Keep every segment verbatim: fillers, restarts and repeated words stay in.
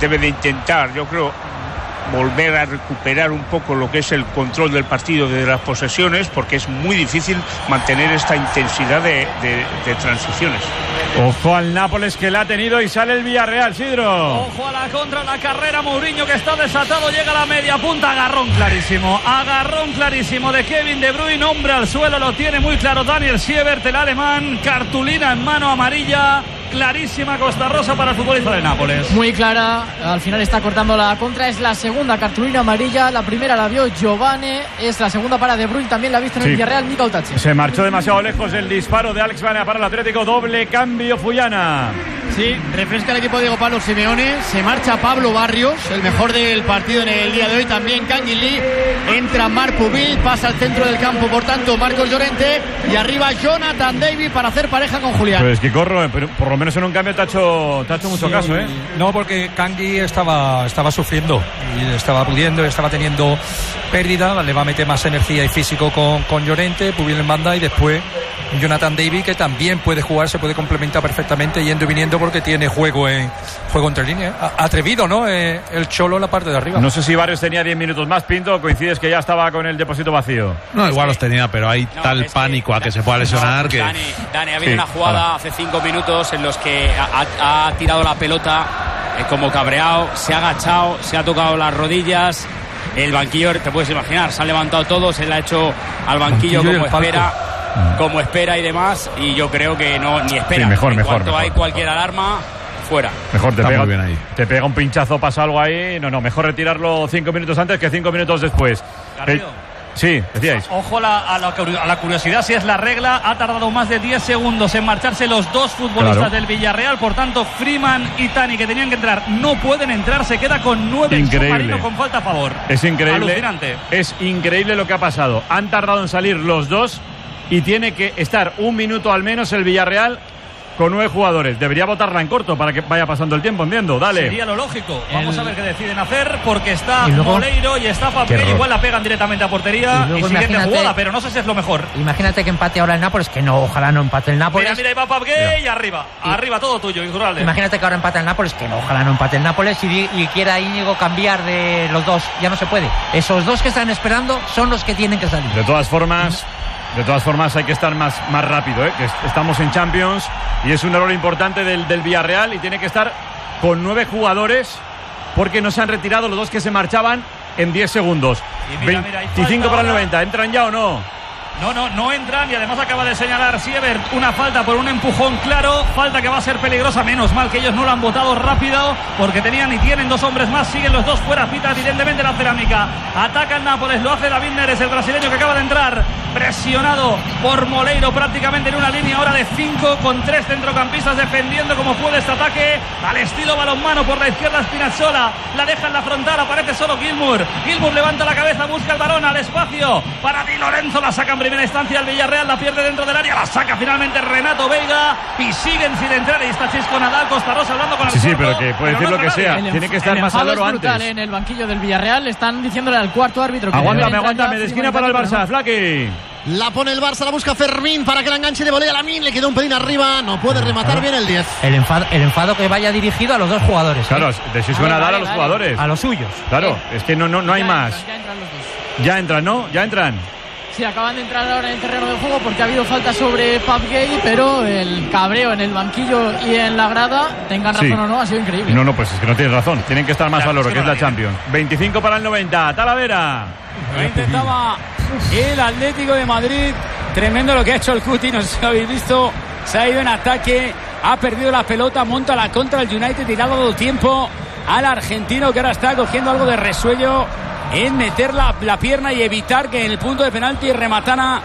debe de intentar, yo creo, volver a recuperar un poco lo que es el control del partido, de las posesiones, porque es muy difícil mantener esta intensidad de, de, de transiciones. Ojo al Nápoles, que la ha tenido, y sale el Villarreal, Sidro. Ojo a la contra, la carrera, Mourinho, que está desatado, llega a la media punta, agarrón clarísimo, agarrón clarísimo de Kevin De Bruyne, hombre al suelo, lo tiene muy claro Daniel Siebert, el alemán, cartulina en mano amarilla, clarísima Costa Rosa para el futbolista de Nápoles. Muy clara, al final está cortando la contra, es la segunda cartulina amarilla, la primera la vio Giovane, es la segunda para De Bruyne, también la ha visto en sí. el Villarreal, Mikel Otachi. Se marchó demasiado lejos el disparo de Alex Baena para el Atlético, doble cambio Fuyana. Sí, refresca el equipo de Diego Pablo Simeone, se marcha Pablo Barrios, el mejor del partido en el día de hoy, también Kangin Lee, entra Marc Pubil, pasa al centro del campo, por tanto Marcos Llorente, y arriba Jonathan David para hacer pareja con Julián. Pues que corro, pero por lo menos en un cambio te ha hecho, te ha hecho mucho sí, caso, ¿eh? No, porque Kangui estaba, estaba sufriendo y estaba pudiendo, estaba teniendo pérdida, le va a meter más energía y físico con, con Llorente, Pubil en banda, y después Jonathan David, que también puede jugar, se puede complementar perfectamente yendo y viniendo porque tiene juego en juego entre líneas. Atrevido, ¿no? Eh, el Cholo en la parte de arriba. No sé si Barrios tenía diez minutos más, Pinto, coincides que ya estaba con el depósito vacío. No, igual los tenía, pero hay no, tal pánico que, a que se pueda lesionar no, que... Dani, Dani, ha habido sí, una jugada ahora. hace cinco minutos en los que ha, ha tirado la pelota eh, como cabreado, se ha agachado, se ha tocado las rodillas, el banquillo, te puedes imaginar, se han levantado todos, él ha hecho al banquillo, banquillo como espera, como espera y demás, y yo creo que no, ni espera. Sí, mejor, en mejor, cuanto mejor, hay cualquier mejor. alarma, fuera. Mejor te Está pega, muy bien ahí. te pega un pinchazo, pasa algo ahí. No, no, mejor retirarlo cinco minutos antes que cinco minutos después. Garrido. El... Sí, decíais. Ojo a la, a, la, a la curiosidad, si es la regla, ha tardado más de diez segundos en marcharse los dos futbolistas claro. del Villarreal, por tanto Freeman y Tani, que tenían que entrar, no pueden entrar, se queda con nueve en submarino con falta a favor. Es increíble. Alucinante. Es increíble lo que ha pasado. Han tardado en salir los dos y tiene que estar un minuto al menos el Villarreal con nueve jugadores. Debería botarla en corto para que vaya pasando el tiempo, entiendo. Dale. Sería lo lógico. Vamos el... a ver qué deciden hacer, porque está y luego... Moleiro y está Fabio. Igual la pegan directamente a portería y, y siguiente jugada, pero no sé si es lo mejor. Imagínate que empate ahora el Nápoles, que no, ojalá no empate el Nápoles. Mira, mira, y va Fabio y arriba. Y... Arriba todo tuyo, Iturralde. Imagínate que ahora empate el Nápoles, que no, ojalá no empate el Nápoles y, y quiera Íñigo cambiar de los dos. Ya no se puede. Esos dos que están esperando son los que tienen que salir. De todas formas... De todas formas hay que estar más, más rápido, ¿eh? Que estamos en Champions y es un error importante del, del Villarreal y tiene que estar con nueve jugadores porque no se han retirado los dos que se marchaban en diez segundos. Y mira, mira, veinticinco para el noventa, ¿entran ya o no? No, no, no entran y además acaba de señalar Siebert una falta por un empujón claro, falta que va a ser peligrosa, menos mal que ellos no la han votado rápido porque tenían y tienen dos hombres más, siguen los dos fuera, pita evidentemente la cerámica, ataca el Nápoles, lo hace David Neres, el brasileño que acaba de entrar, presionado por Moleiro prácticamente en una línea ahora de cinco con tres centrocampistas defendiendo como puede este ataque, al estilo balonmano por la izquierda Spinazzola, la deja en la frontal, aparece solo Gilmour, Gilmour levanta la cabeza, busca el balón al espacio para Di Lorenzo, la saca en primera instancia el Villarreal, la pierde dentro del área, la saca finalmente Renato Veiga y siguen sin entrar. Y está Chisco Nadal, Costa Rosa hablando con el Sí, sí, cuarto, pero que puede decir no lo que sea. El Tiene que estar el más al oro es brutal, antes. En el banquillo del Villarreal están diciéndole al cuarto árbitro que aguántame, aguántame, de esquina para el Barça, Flaky. La pone el Barça, la busca Fermín para que la enganche de volea a Lamine, le quedó un pelín arriba, no puede rematar claro. bien el diez. El enfado, el enfado que vaya dirigido a los dos jugadores. Claro, ¿eh? de Chisco Nadal vale, a los vale. jugadores. A los suyos. Claro, ¿eh? Es que no, no, no hay ya más. Entran, ya entran los dos. Ya entran, ¿no? Ya entran. Sí, acaban de entrar ahora en el terreno de juego porque ha habido falta sobre Fab Gay, pero el cabreo en el banquillo y en la grada, tengan razón sí. o no, ha sido increíble. No, no, pues es que no tienes razón. Tienen que estar más claro, al oro, que, que es la Champions. veinticinco para el noventa, Talavera. Lo intentaba el Atlético de Madrid. Tremendo lo que ha hecho el Cuti, no sé si lo habéis visto. Se ha ido en ataque, ha perdido la pelota, monta la contra el United y le ha dado tiempo al argentino que ahora está cogiendo algo de resuello en meter la, la pierna y evitar que en el punto de penalti rematara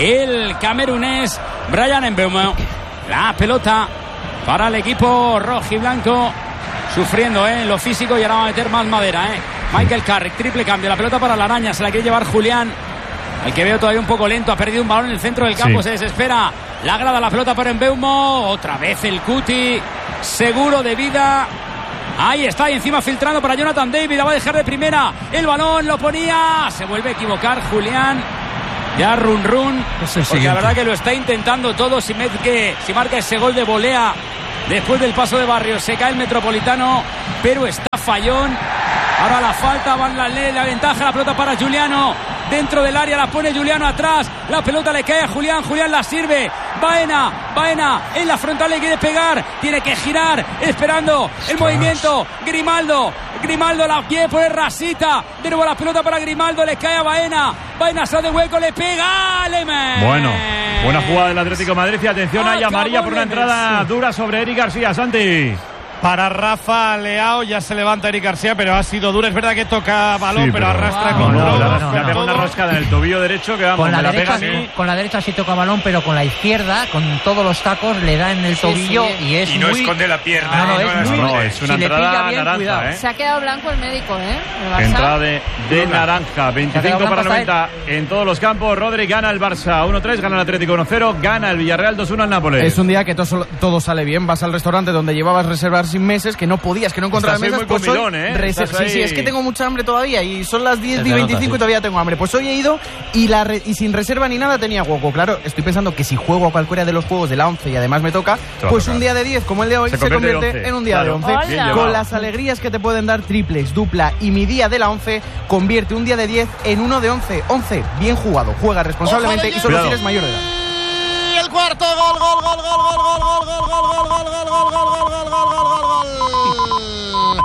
el camerunés Bryan Mbeumo. La pelota para el equipo rojiblanco, sufriendo ¿eh? en lo físico, y ahora va a meter más madera. ¿eh? Michael Carrick, triple cambio, la pelota para la araña, se la quiere llevar Julián, al que veo todavía un poco lento, ha perdido un balón en el centro del campo, sí. se desespera, la grada, la pelota para Mbeumo, otra vez el Cuti, seguro de vida. Ahí está, y encima filtrando para Jonathan David, la va a dejar de primera, el balón lo ponía, se vuelve a equivocar Julián, ya run run, es porque siguiente. La verdad que lo está intentando todo, si, que, si marca ese gol de volea después del paso de Barrios, se cae el Metropolitano, pero está fallón. Ahora la falta, van la ley, la ventaja, la pelota para Juliano. Dentro del área la pone Juliano atrás. La pelota le cae a Julián. Julián la sirve. Baena, Baena en la frontal le quiere pegar. Tiene que girar, esperando el movimiento. Grimaldo, Grimaldo la quiere poner rasita. De nuevo la pelota para Grimaldo, le cae a Baena. Baena sale de hueco, le pega a Lemes. Bueno, buena jugada del Atlético de Madrid. Y atención, hay amarilla por una entrada dura sobre Eric García. Santi. Para Rafa Leao, ya se levanta Eric García, pero ha sido duro. Es verdad que toca balón, sí, pero, pero arrastra wow. con no, todo. No, no, le ha pegado una roscada en el tobillo derecho que vamos, con la, la derecha, pega sí, con la derecha sí toca balón, pero con la izquierda, con todos los tacos, le da en el sí, tobillo sí. y es y no muy... esconde la pierna. No, no, ¿eh? es, no, muy... no, es una si entrada bien, naranja. ¿eh? Se ha quedado blanco el médico, ¿eh? El entrada de, de naranja, veinticinco para noventa en todos los campos. Rodri gana el Barça uno tres, gana el Atlético uno cero, gana el Villarreal dos uno al Nápoles. Es un día que todo, todo sale bien. Vas al restaurante donde llevabas reservar sin meses, que no podías, que no encontrabas mesas. Muy pues comilón, hoy ¿eh? reser- sí, sí, es que tengo mucha hambre todavía y son las diez y veinticinco y todavía tengo hambre. Pues hoy he ido y, la re- y sin reserva ni nada tenía hueco. Claro, estoy pensando que si juego a cualquiera de los juegos de la once y además me toca, pues un día de diez como el de hoy se, se convierte, convierte en un día claro. de once. Con las alegrías que te pueden dar triples, dupla y mi día de la once, convierte un día de diez en uno de once. once, bien jugado, juega responsablemente y solo si eres mayor de edad. El cuarto gol, gol, gol, gol, gol, gol, gol, gol, gol, gol, gol, gol, gol, gol, gol, gol, gol, gol, gol, gol.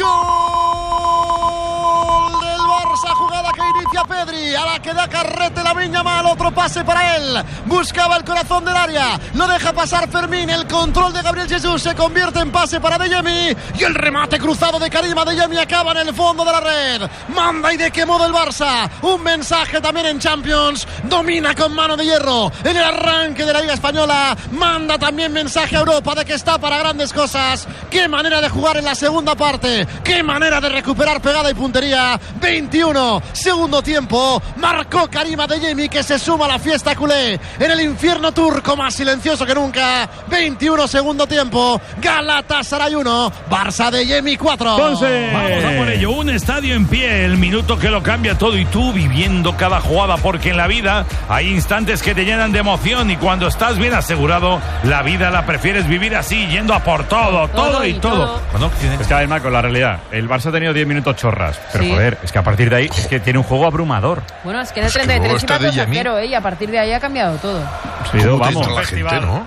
Gol del Barça, jugada que inicia Pedri, a la que da carrete la Viña Mal, otro pase para él, buscaba el corazón del área, lo deja pasar Fermín, el control de Gabriel Jesús se convierte en pase para Adeyemi y el remate cruzado de Karim Adeyemi acaba en el fondo de la red. Manda y de qué modo el Barça, un mensaje también en Champions, domina con mano de hierro en el arranque de la Liga Española, manda también mensaje a Europa de que está para grandes cosas. Qué manera de jugar en la segunda parte, qué manera de recuperar pegada y puntería. Veintiuno, segundo tiempo, marcó Karim Adeyemi que se suma a la fiesta culé en el infierno turco más silencioso que nunca. Veintiuno, segundo tiempo, Galatasaray uno, Barça Adeyemi cuatro. Entonces, vamos a por ello, un estadio en pie, el minuto que lo cambia todo y tú viviendo cada jugada, porque en la vida hay instantes que te llenan de emoción y cuando estás bien asegurado, la vida la prefieres vivir así, yendo a por todo, todo, todo y todo. todo. Es que además con la realidad, el Barça ha tenido diez minutos chorras, pero sí. joder, es que a partir de ahí es que tiene un juego abrumador. Bueno, es que en el treinta y tres iba dos a cero, ¿eh? Y a partir de ahí ha cambiado todo. Sí, vamos. La gente, ¿no?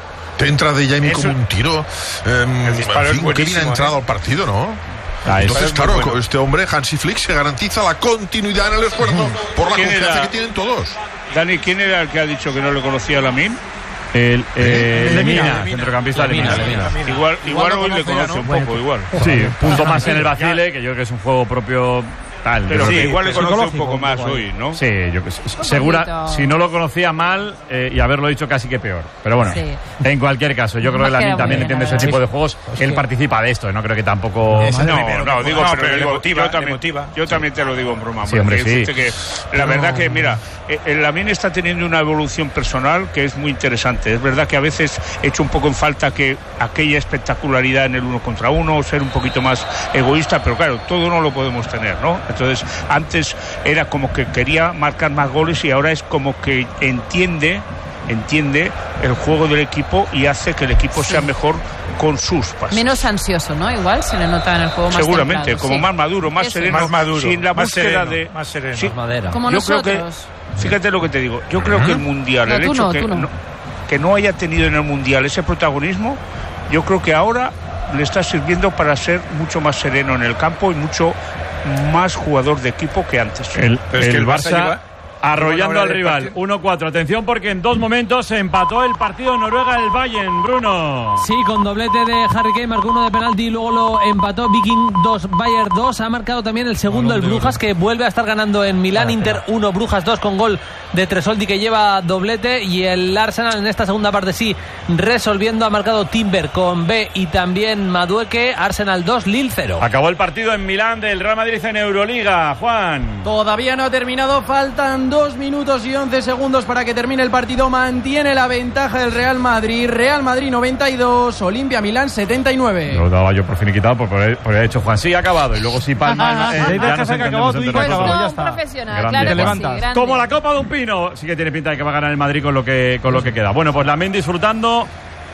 Te entra Adeyemi como un tiro. Eh, en fin, qué bien ha entrado al partido, ¿no? Ah, Entonces, claro, bueno. este hombre, Hansi Flick, se garantiza la continuidad en el esfuerzo por la confianza era? que tienen todos. Dani, ¿quién era el que ha dicho que no le conocía a Lamine? El eh, Lemina, centrocampista Lemina. Igual, igual hoy le conoce un poco, igual. Sí, punto más en el vacile, que yo creo que es un juego propio tal. Pero sí, igual le conoce un poco más hoy, ¿no? Sí, yo que segura, si no lo conocía mal eh, y haberlo dicho casi que peor. Pero bueno, sí. en cualquier caso, yo creo que Lamine también entiende ese tipo de juegos. Pues él sí. participa de esto, no creo que tampoco. No, no, no, digo, no, pero, pero digo, motiva, yo, también, yo también te lo digo en broma. Sí, hombre, sí. Que, la verdad que, mira, el Lamine está teniendo una evolución personal que es muy interesante. Es verdad que a veces he hecho un poco en falta que aquella espectacularidad en el uno contra uno, ser un poquito más egoísta, pero claro, todo no lo podemos tener, ¿no? Entonces, antes era como que quería marcar más goles y ahora es como que entiende entiende el juego del equipo y hace que el equipo sí. sea mejor con sus pases. Menos ansioso, ¿no? Igual se le nota en el juego más seguramente, templado, como sí. más maduro, más Eso. sereno, más maduro, sin la más búsqueda sereno, de más sereno, sí. más madera. Como Yo nosotros. creo que, fíjate lo que te digo, yo creo uh-huh. que el mundial, no, el hecho no, que no. No, que no haya tenido en el mundial ese protagonismo, yo creo que ahora le está sirviendo para ser mucho más sereno en el campo y mucho más jugador de equipo que antes. El, el, el Barça, Barça lleva... arrollando al rival, uno cuatro. Atención porque en dos momentos se empató el partido de Noruega el Bayern, Bruno. Sí, con doblete de Harry Kane, marcó uno de penalti y luego lo empató. Viking dos, Bayern dos. Ha marcado también el segundo el Brujas, que vuelve a estar ganando en Milán. Inter uno, Brujas dos, con gol de Tresoldi, que lleva doblete. Y el Arsenal en esta segunda parte sí, resolviendo. Ha marcado Timber con B y también Madueke. Arsenal dos, Lille cero. Acabó el partido en Milán del Real Madrid en Euroliga, Juan. Todavía no ha terminado, faltan dos minutos y once segundos para que termine el partido. Mantiene la ventaja del Real Madrid. Real Madrid noventa y dos, Olimpia Milán setenta y nueve. Lo daba yo por finiquitado por haber hecho Juan. Sí, ha acabado. Y luego sí palma. eh, ya nos entendemos entre nosotros. Ya está. Profesional, claro, te sí, como la copa de un pino. Sí que tiene pinta de que va a ganar el Madrid con lo que, con lo que queda. Bueno, pues la Men disfrutando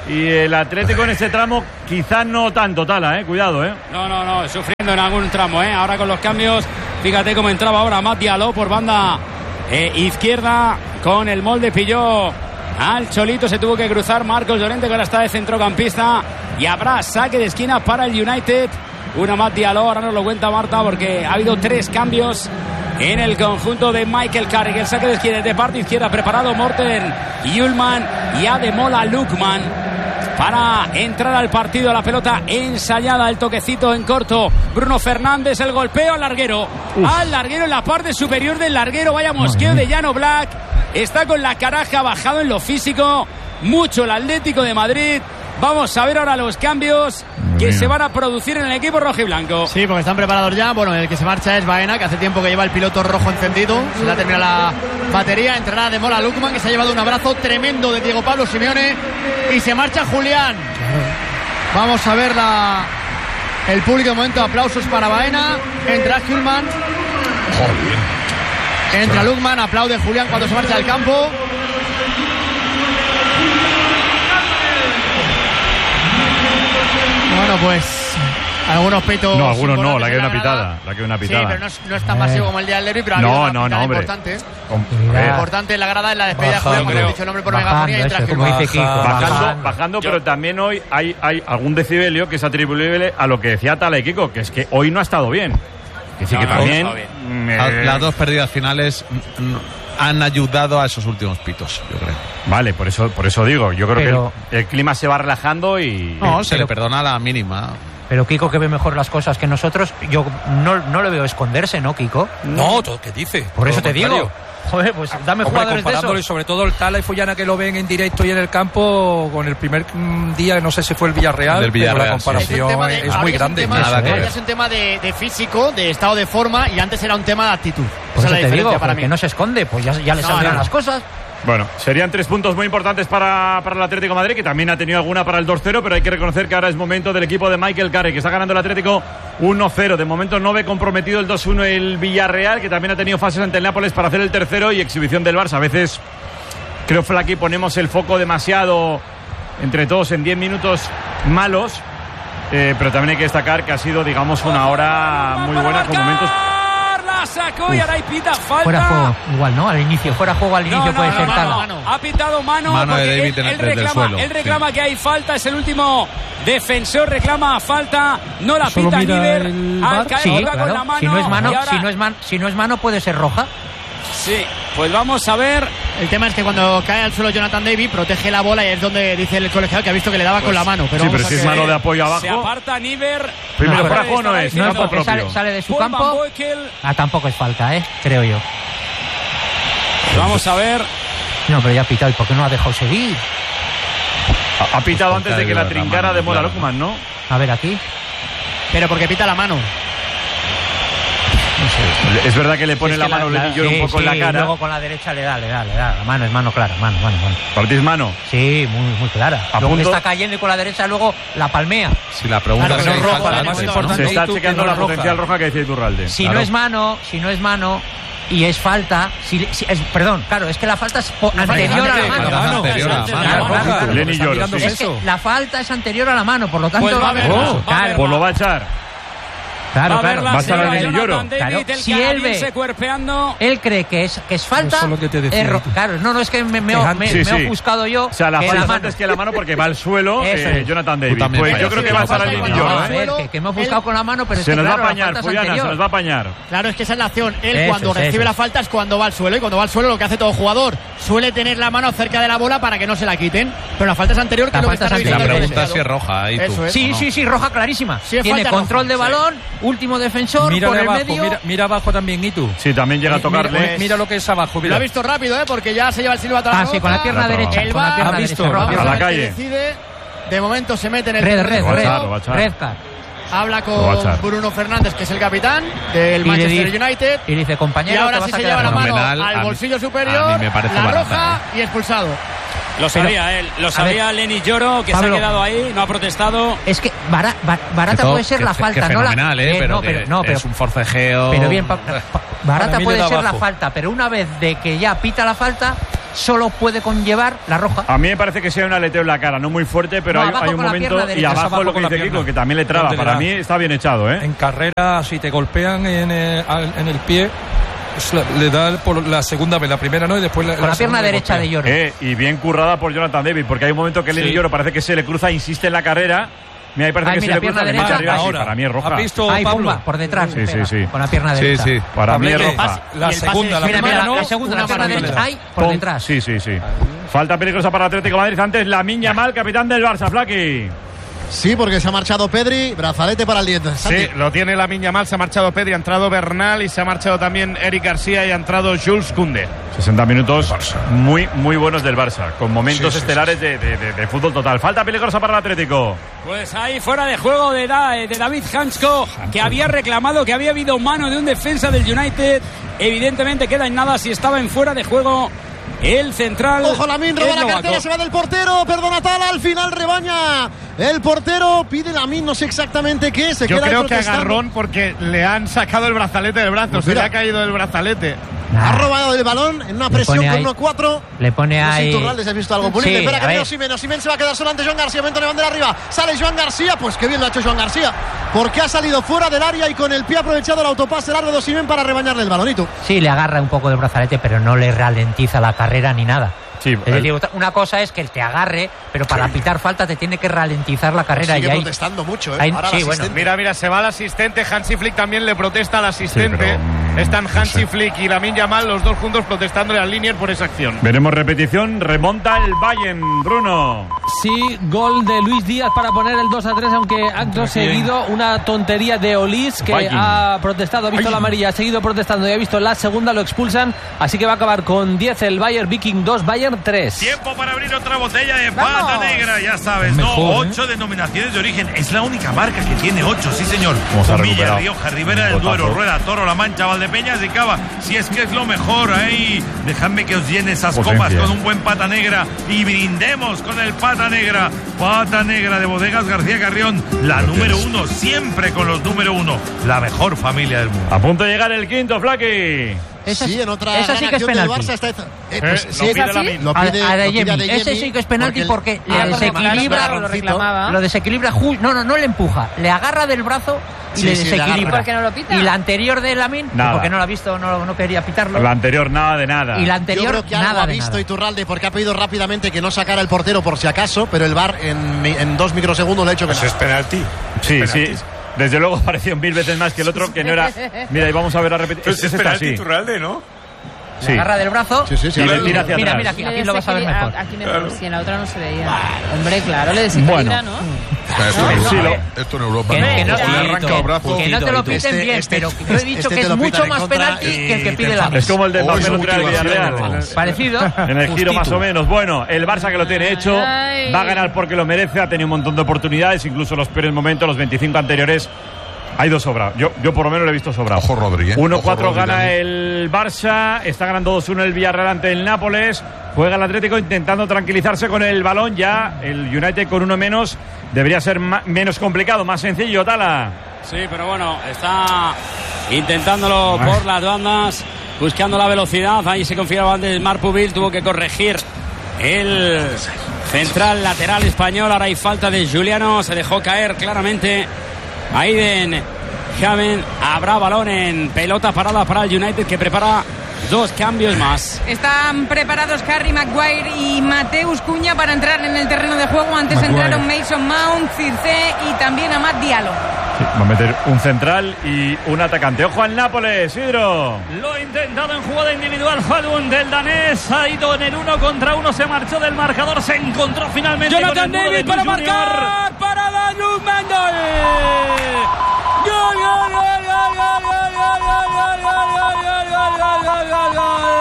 Y el Atlético en ese tramo quizás no tanto, Tala, eh, cuidado, eh. No, no, no, sufriendo en algún tramo, eh. Ahora con los cambios, fíjate cómo entraba ahora Mat Diallo por banda eh, izquierda con el molde, pilló al Cholito, se tuvo que cruzar Marcos Llorente, que ahora está de centrocampista, y habrá saque de esquina para el United. Una Mat Diallo, ahora nos lo cuenta Marta, porque ha habido tres cambios en el conjunto de Michael Carrick. El saque de esquina de parte izquierda preparado Morten Hjulmand y Ademola Lookman para entrar al partido. La pelota ensayada, el toquecito en corto. Bruno Fernández, el golpeo al larguero. Uf. Al larguero en la parte superior del larguero. Vaya mosqueo de Jan Oblak. Está con la caraja bajado en lo físico. Mucho el Atlético de Madrid. Vamos a ver ahora los cambios que se van a producir en el equipo rojiblanco. Sí, porque están preparados ya. Bueno, el que se marcha es Baena, que hace tiempo que lleva el piloto rojo encendido. Se le ha terminado la batería. Entrará Ademola Lookman, que se ha llevado un abrazo tremendo de Diego Pablo Simeone. Y se marcha Julián. Vamos a ver la... el público de momento. Aplausos para Baena. Entra Hjulmand. Entra Lookman. Aplaude Julián cuando se marcha del campo. Bueno, pues algunos pitos. No, algunos no, la que hay una pitada. La que hay una pitada. Sí, pero no es, no es tan masivo como el día del derbi, pero no, ha no, una no, hombre. importante. Com importante en la grada en la despedida de Julián, cuando he dicho el nombre por megafonía y entra como dice Kiko. Bajando, bajando pero también hoy hay, hay algún decibelio que es atribuible a lo que decía Tala y Kiko, que es que hoy no ha estado bien. Que sí, no, que no, también. Eh... Las dos pérdidas finales han ayudado a esos últimos pitos, yo creo. Vale, por eso, por eso digo, yo creo pero... que el, el clima se va relajando y... No, pero... se le perdona la mínima. Pero Kiko, que ve mejor las cosas que nosotros, yo no, no le veo esconderse, ¿no, Kiko? No, todo que dice. Por eso te digo. Joder, pues dame Hombre, jugadores comparándolo, de y sobre todo el Tala y Follana, que lo ven en directo y en el campo, con el primer día, no sé si fue el Villarreal, del Villarreal, pero la comparación sí. es, de, es muy grande. Tema, Nada es, que es un tema de, de físico, de estado de forma, y antes era un tema de actitud. Por Esa eso es te digo, para que mí. no se esconde, pues ya, ya le no, saldrán no. las cosas. Bueno, serían tres puntos muy importantes para, para el Atlético de Madrid, que también ha tenido alguna para el dos cero, pero hay que reconocer que ahora es momento del equipo de Michael Carrick, que está ganando el Atlético uno cero. De momento no ve comprometido el dos uno el Villarreal, que también ha tenido fases ante el Nápoles para hacer el tercero, y exhibición del Barça. A veces, creo, Flaky, ponemos el foco demasiado entre todos en diez minutos malos, eh, pero también hay que destacar que ha sido, digamos, una hora muy buena con momentos... Sacó y ahora hay pita falta. Fuera juego, igual, ¿no? Al inicio, fuera juego al inicio no, no, puede no, ser no, tal. No, no. Ha pitado mano, mano de David él, en el, él reclama, suelo, él reclama sí. que hay falta, es el último defensor, reclama falta, no la pita Niver, al caer sí, con claro. la mano. Si no es mano, ahora... si no es mano, si no es mano puede ser roja. Sí, pues vamos a ver. El tema es que cuando cae al suelo Jonathan David protege la bola y es donde dice el colegiado que ha visto que le daba pues, con la mano. Pero sí, pero si es mano de apoyo abajo. Se aparta Niver. Primero no, fuera juego no es, no, campo propio. Sale, sale de su campo. Ah, tampoco es falta, ¿eh? Creo yo. Vamos a ver. No, pero ya ha pitado. ¿Y por qué no ha dejado seguir? Ha, ha pitado pues antes de que la trincara de Mola Lookman, ¿no? A ver, aquí. Pero porque pita la mano. No sé. Es verdad que le pone es que la mano la, la, sí, un poco sí, en la cara. Y luego con la derecha le da, le da, le da. La mano es mano clara, mano, mano, mano. ¿Para ti es mano? Sí, muy, muy clara. ¿A luego punto? Le está cayendo y con la derecha luego la palmea. Si la pregunta claro, es no es roja, falta, la más importante. Se está chequeando la potencial roja que decía Iturralde. Si claro. no es mano, si no es mano y es falta, si, si es, perdón, claro, es que la falta es anterior a la mano. Claro, anterior a la mano. Claro, Lenny Lloro, sí. Es que la falta es anterior a la mano, por lo tanto pues va a ver, oh, claro. Pues lo va a echar. Claro, va claro. Va a estar el Lenny Lloro. Claro. Si él ve, él cree que es, que es falta, eso es lo que te decía, es claro, no, no, es que me, me, me, sí, me sí. he ofuscado yo. O sea, la falta la es mano. antes que la mano porque va al suelo eh, es. Jonathan David. Pues yo creo que va a estar el Lenny Lloro. A ver, que, que me he ofuscado con la mano, pero es se que nos claro, va a apañar, Follana, se nos va a apañar. Claro, es que esa es la acción. Él eso cuando es, recibe eso. la falta es cuando va al suelo, y cuando va al suelo lo que hace todo jugador suele tener la mano cerca de la bola para que no se la quiten. Pero la falta es anterior, que la es lo que está La pregunta es si es roja. Ahí Eso tú, es. Sí, no? sí, sí, roja clarísima. Sí, tiene control roja, de balón, sí. último defensor, Mira por el abajo, medio. mira, mira abajo también, Itu. Sí, también llega a tocarle. Mira, mira lo que es abajo. Mira. Lo ha visto rápido, ¿eh? Porque ya se lleva el silbato a la Ah, sí, con la pierna derecha. El Con la va, pierna ha visto, derecha. roja. A la calle. Decide, de momento se mete en el Red, red, Lo va a red. echar, lo va a echar. Red card. Habla Lo va a con echar. Bruno Fernández, que es el capitán del Y le Manchester dice- United. Y dice, Y compañero, ahora te vas sí a se quedar lleva la mano fenomenal. al A mí- bolsillo superior, a mí me parece la barata, roja y expulsado. Lo sabía él, lo sabía Lenny Lloro, que Pablo, se ha quedado ahí, no ha protestado. Es que bara- ba- barata Que puede ser que- la que falta, no la. fenomenal, eh, eh, pero, no, que pero, no, pero, es un forcejeo. pero bien, pa- pa- barata Para mí puede le da ser la abajo. falta, pero una vez de que ya pita la falta, solo puede conllevar la roja. A mí me parece que sea un aleteo en la cara, no muy fuerte, pero no, hay, hay un momento y abajo lo que dice Kiko, que también le traba. Para mí está bien echado, ¿eh? En carrera, si te golpean en, eh, en el pie, le da por la segunda vez, la primera no, y después la, con la, la pierna derecha de Lloro. Eh, y bien currada por Jonathan David, porque hay un momento que Lenny sí. Lloro parece que se le cruza, insiste en la carrera. Mira, ahí parece Ay, que mira, se le cruza derecha, arriba, ahora. Sí, para mí es roja. ¿Has visto, Ay, Pablo? Pumba, por detrás. Sí, sí, sí. Con la pierna sí, derecha. Sí, Para mí es roja. La segunda, la mira, primera mira, no. La segunda, la pierna derecha. Ay, por detrás. Sí, sí, sí. Falta peligrosa para el Atlético de Madrid. Antes Lamine Yamal, capitán del Barça, Flaky. Sí, porque se ha marchado Pedri, brazalete para el diente. Sí, lo tiene Lamine Yamal, se ha marchado Pedri, ha entrado Bernal y se ha marchado también Eric García y ha entrado Jules Koundé. sesenta minutos muy, muy buenos del Barça, con momentos sí, sí, estelares sí. De, de, de, de fútbol total. Falta peligrosa para el Atlético. Pues ahí fuera de juego de, de David Hansko, que había reclamado que había habido mano de un defensa del United. Evidentemente queda en nada si estaba en fuera de juego. El central. Ojo, Lamine, roba la cartera, se va del portero. Perdona, Tala, al final rebaña. El portero pide Lamine, no sé exactamente qué. Se Yo queda creo que agarrón porque le han sacado el brazalete del brazo. Pues se le ha caído el brazalete. Nah. Ha robado el balón en una presión con uno cuatro. Le pone ahí. No sé, Turralde, si has visto algo punible. Sí, espera que viene Osimhen. Osimhen se va a quedar solo ante Joan García. Momento de bandera arriba. Sale Joan García. Pues qué bien lo ha hecho Joan García. Porque ha salido fuera del área y con el pie ha aprovechado el autopase largo de Osimhen para rebañarle el balonito. Sí, le agarra un poco del brazalete, pero no le ralentiza la carrera ni nada. Sí, es decir, una cosa es que él te agarre, pero para sí. pitar falta te tiene que ralentizar la carrera. Sigue y ahí, protestando mucho, ¿eh? Ahí, Ahora sí, bueno. Mira, mira, se va el asistente. Hansi Flick también le protesta al asistente. Sí, pero, Están Hansi no sé. Flick y Lamine Yamal, los dos juntos protestándole al Linier por esa acción. Veremos repetición. Remonta el Bayern, Bruno. Sí, gol de Luis Díaz para poner el dos a tres, aunque acto seguido una tontería de Olis, que Viking. ha protestado, ha visto Ay. la amarilla, ha seguido protestando y ha visto la segunda, lo expulsan. Así que va a acabar con diez el Bayern, Viking dos, Bayern tres. Tiempo para abrir otra botella de pata negra, ya sabes, mejor, ¿no? ¿eh? Ocho denominaciones de origen. Es la única marca que tiene ocho, sí señor. Villa, Rioja, Ribera del Duero, Rueda, Toro, La Mancha, Valdepeñas y Cava. Si es que es lo mejor, ahí. Dejadme que os llene esas Potencia. copas con un buen pata negra y brindemos con el pata negra. Pata negra de Bodegas García Carrión, la Pero número tienes. uno, siempre con los número uno. La mejor familia del mundo. A punto de llegar el quinto, Flaky. Esa, sí, en otra esa sí que es penalti. Barça está, eh, pues, eh, sí, ¿es así? Lo pide, a, a de lo pide Jemi. Ese sí que es penalti porque, porque le desequilibra, lo, reclamaba. lo desequilibra. No, no, no le empuja, le agarra del brazo y sí, le sí, desequilibra. ¿Por qué no lo pita? Y la anterior de Lamine, porque no lo ha visto, no, no quería pitarlo. La anterior nada de nada. Y la anterior Yo creo que algo nada ha visto Iturralde porque ha pedido rápidamente que no sacara el portero por si acaso, pero el V A R en, en dos microsegundos le ha hecho que pues es penalti. Sí, penalti. sí. Desde luego pareció mil veces más que el otro, que no era. Mira, y vamos a ver la repetición. Pues es, es penalti Iturralde, ¿no? Sí. Agarra del brazo sí, sí, sí, y le tira hacia mira, atrás. Mira, aquí, aquí lo vas a ver mejor. Aquí mejor, si en la otra no se veía. Hombre, claro, le desequilibra, bueno. ¿no? Esto, no, en sí, Europa, no. esto en Europa que, no. Que no, o le arranca el brazo. Que no te lo piten este, bien, este, pero yo he dicho este que es mucho más penalti que el que pide la. Es como el del Barcelona contra el Villarreal. Parecido. En el giro más o menos. Bueno, el Barça que lo tiene hecho va a ganar porque lo merece. Ha tenido un montón de oportunidades, incluso los peores momentos, los veinticinco anteriores. Ha ido sobrado. Yo, yo por lo menos lo he visto sobrado. Ojo Rodri, ¿eh? uno cuatro gana el Barça. Está ganando dos uno el Villarreal ante el Nápoles. Juega el Atlético intentando tranquilizarse con el balón. Ya el United con uno menos debería ser más, menos complicado, más sencillo, Tala. Sí, pero bueno, está intentándolo Ay. por las bandas, buscando la velocidad. Ahí se confiaba antes Marpubil, tuvo que corregir el central lateral español. Ahora hay falta de Juliano, se dejó caer claramente Aiden Javen. Habrá balón en pelota parada para el United, que prepara dos cambios más. Están preparados Harry Maguire y Mateus Cunha para entrar en el terreno de juego. Antes Maguire. entraron Mason Mount, Circe y también Amad Diallo. Sí, va a meter un central y un atacante. Ojo al Nápoles, Isidro. Lo ha intentado en jugada individual Falun del danés. Ha ido en el uno contra uno, se marchó del marcador, se encontró finalmente Jonathan con el David para Junior. marcar. Para Danus Mendel. Gol, gol, gol, gol, gol, gol, gol, gol, gol, gol, gol, gol, gol,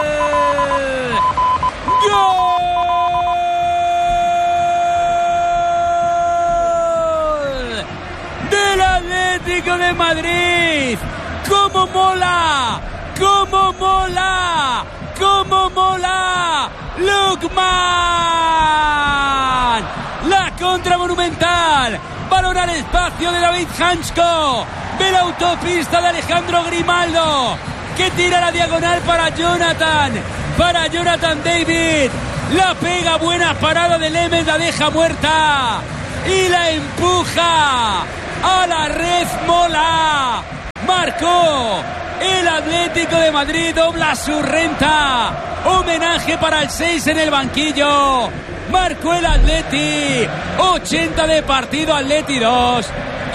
gol del Atlético de Madrid. ¡Cómo mola! ¡Cómo mola! ¡Cómo mola! ¡Lukman! La contra monumental. Balón al espacio de David Hansko. Ve la autopista de Alejandro Grimaldo, que tira la diagonal para Jonathan para Jonathan David. La pega, buena parada de Lemes, la deja muerta y la empuja a la red. Mola. Marcó el Atlético de Madrid, dobla su renta. Homenaje para el seis en el banquillo. Marcó el Atleti. ochenta de partido, Atleti dos.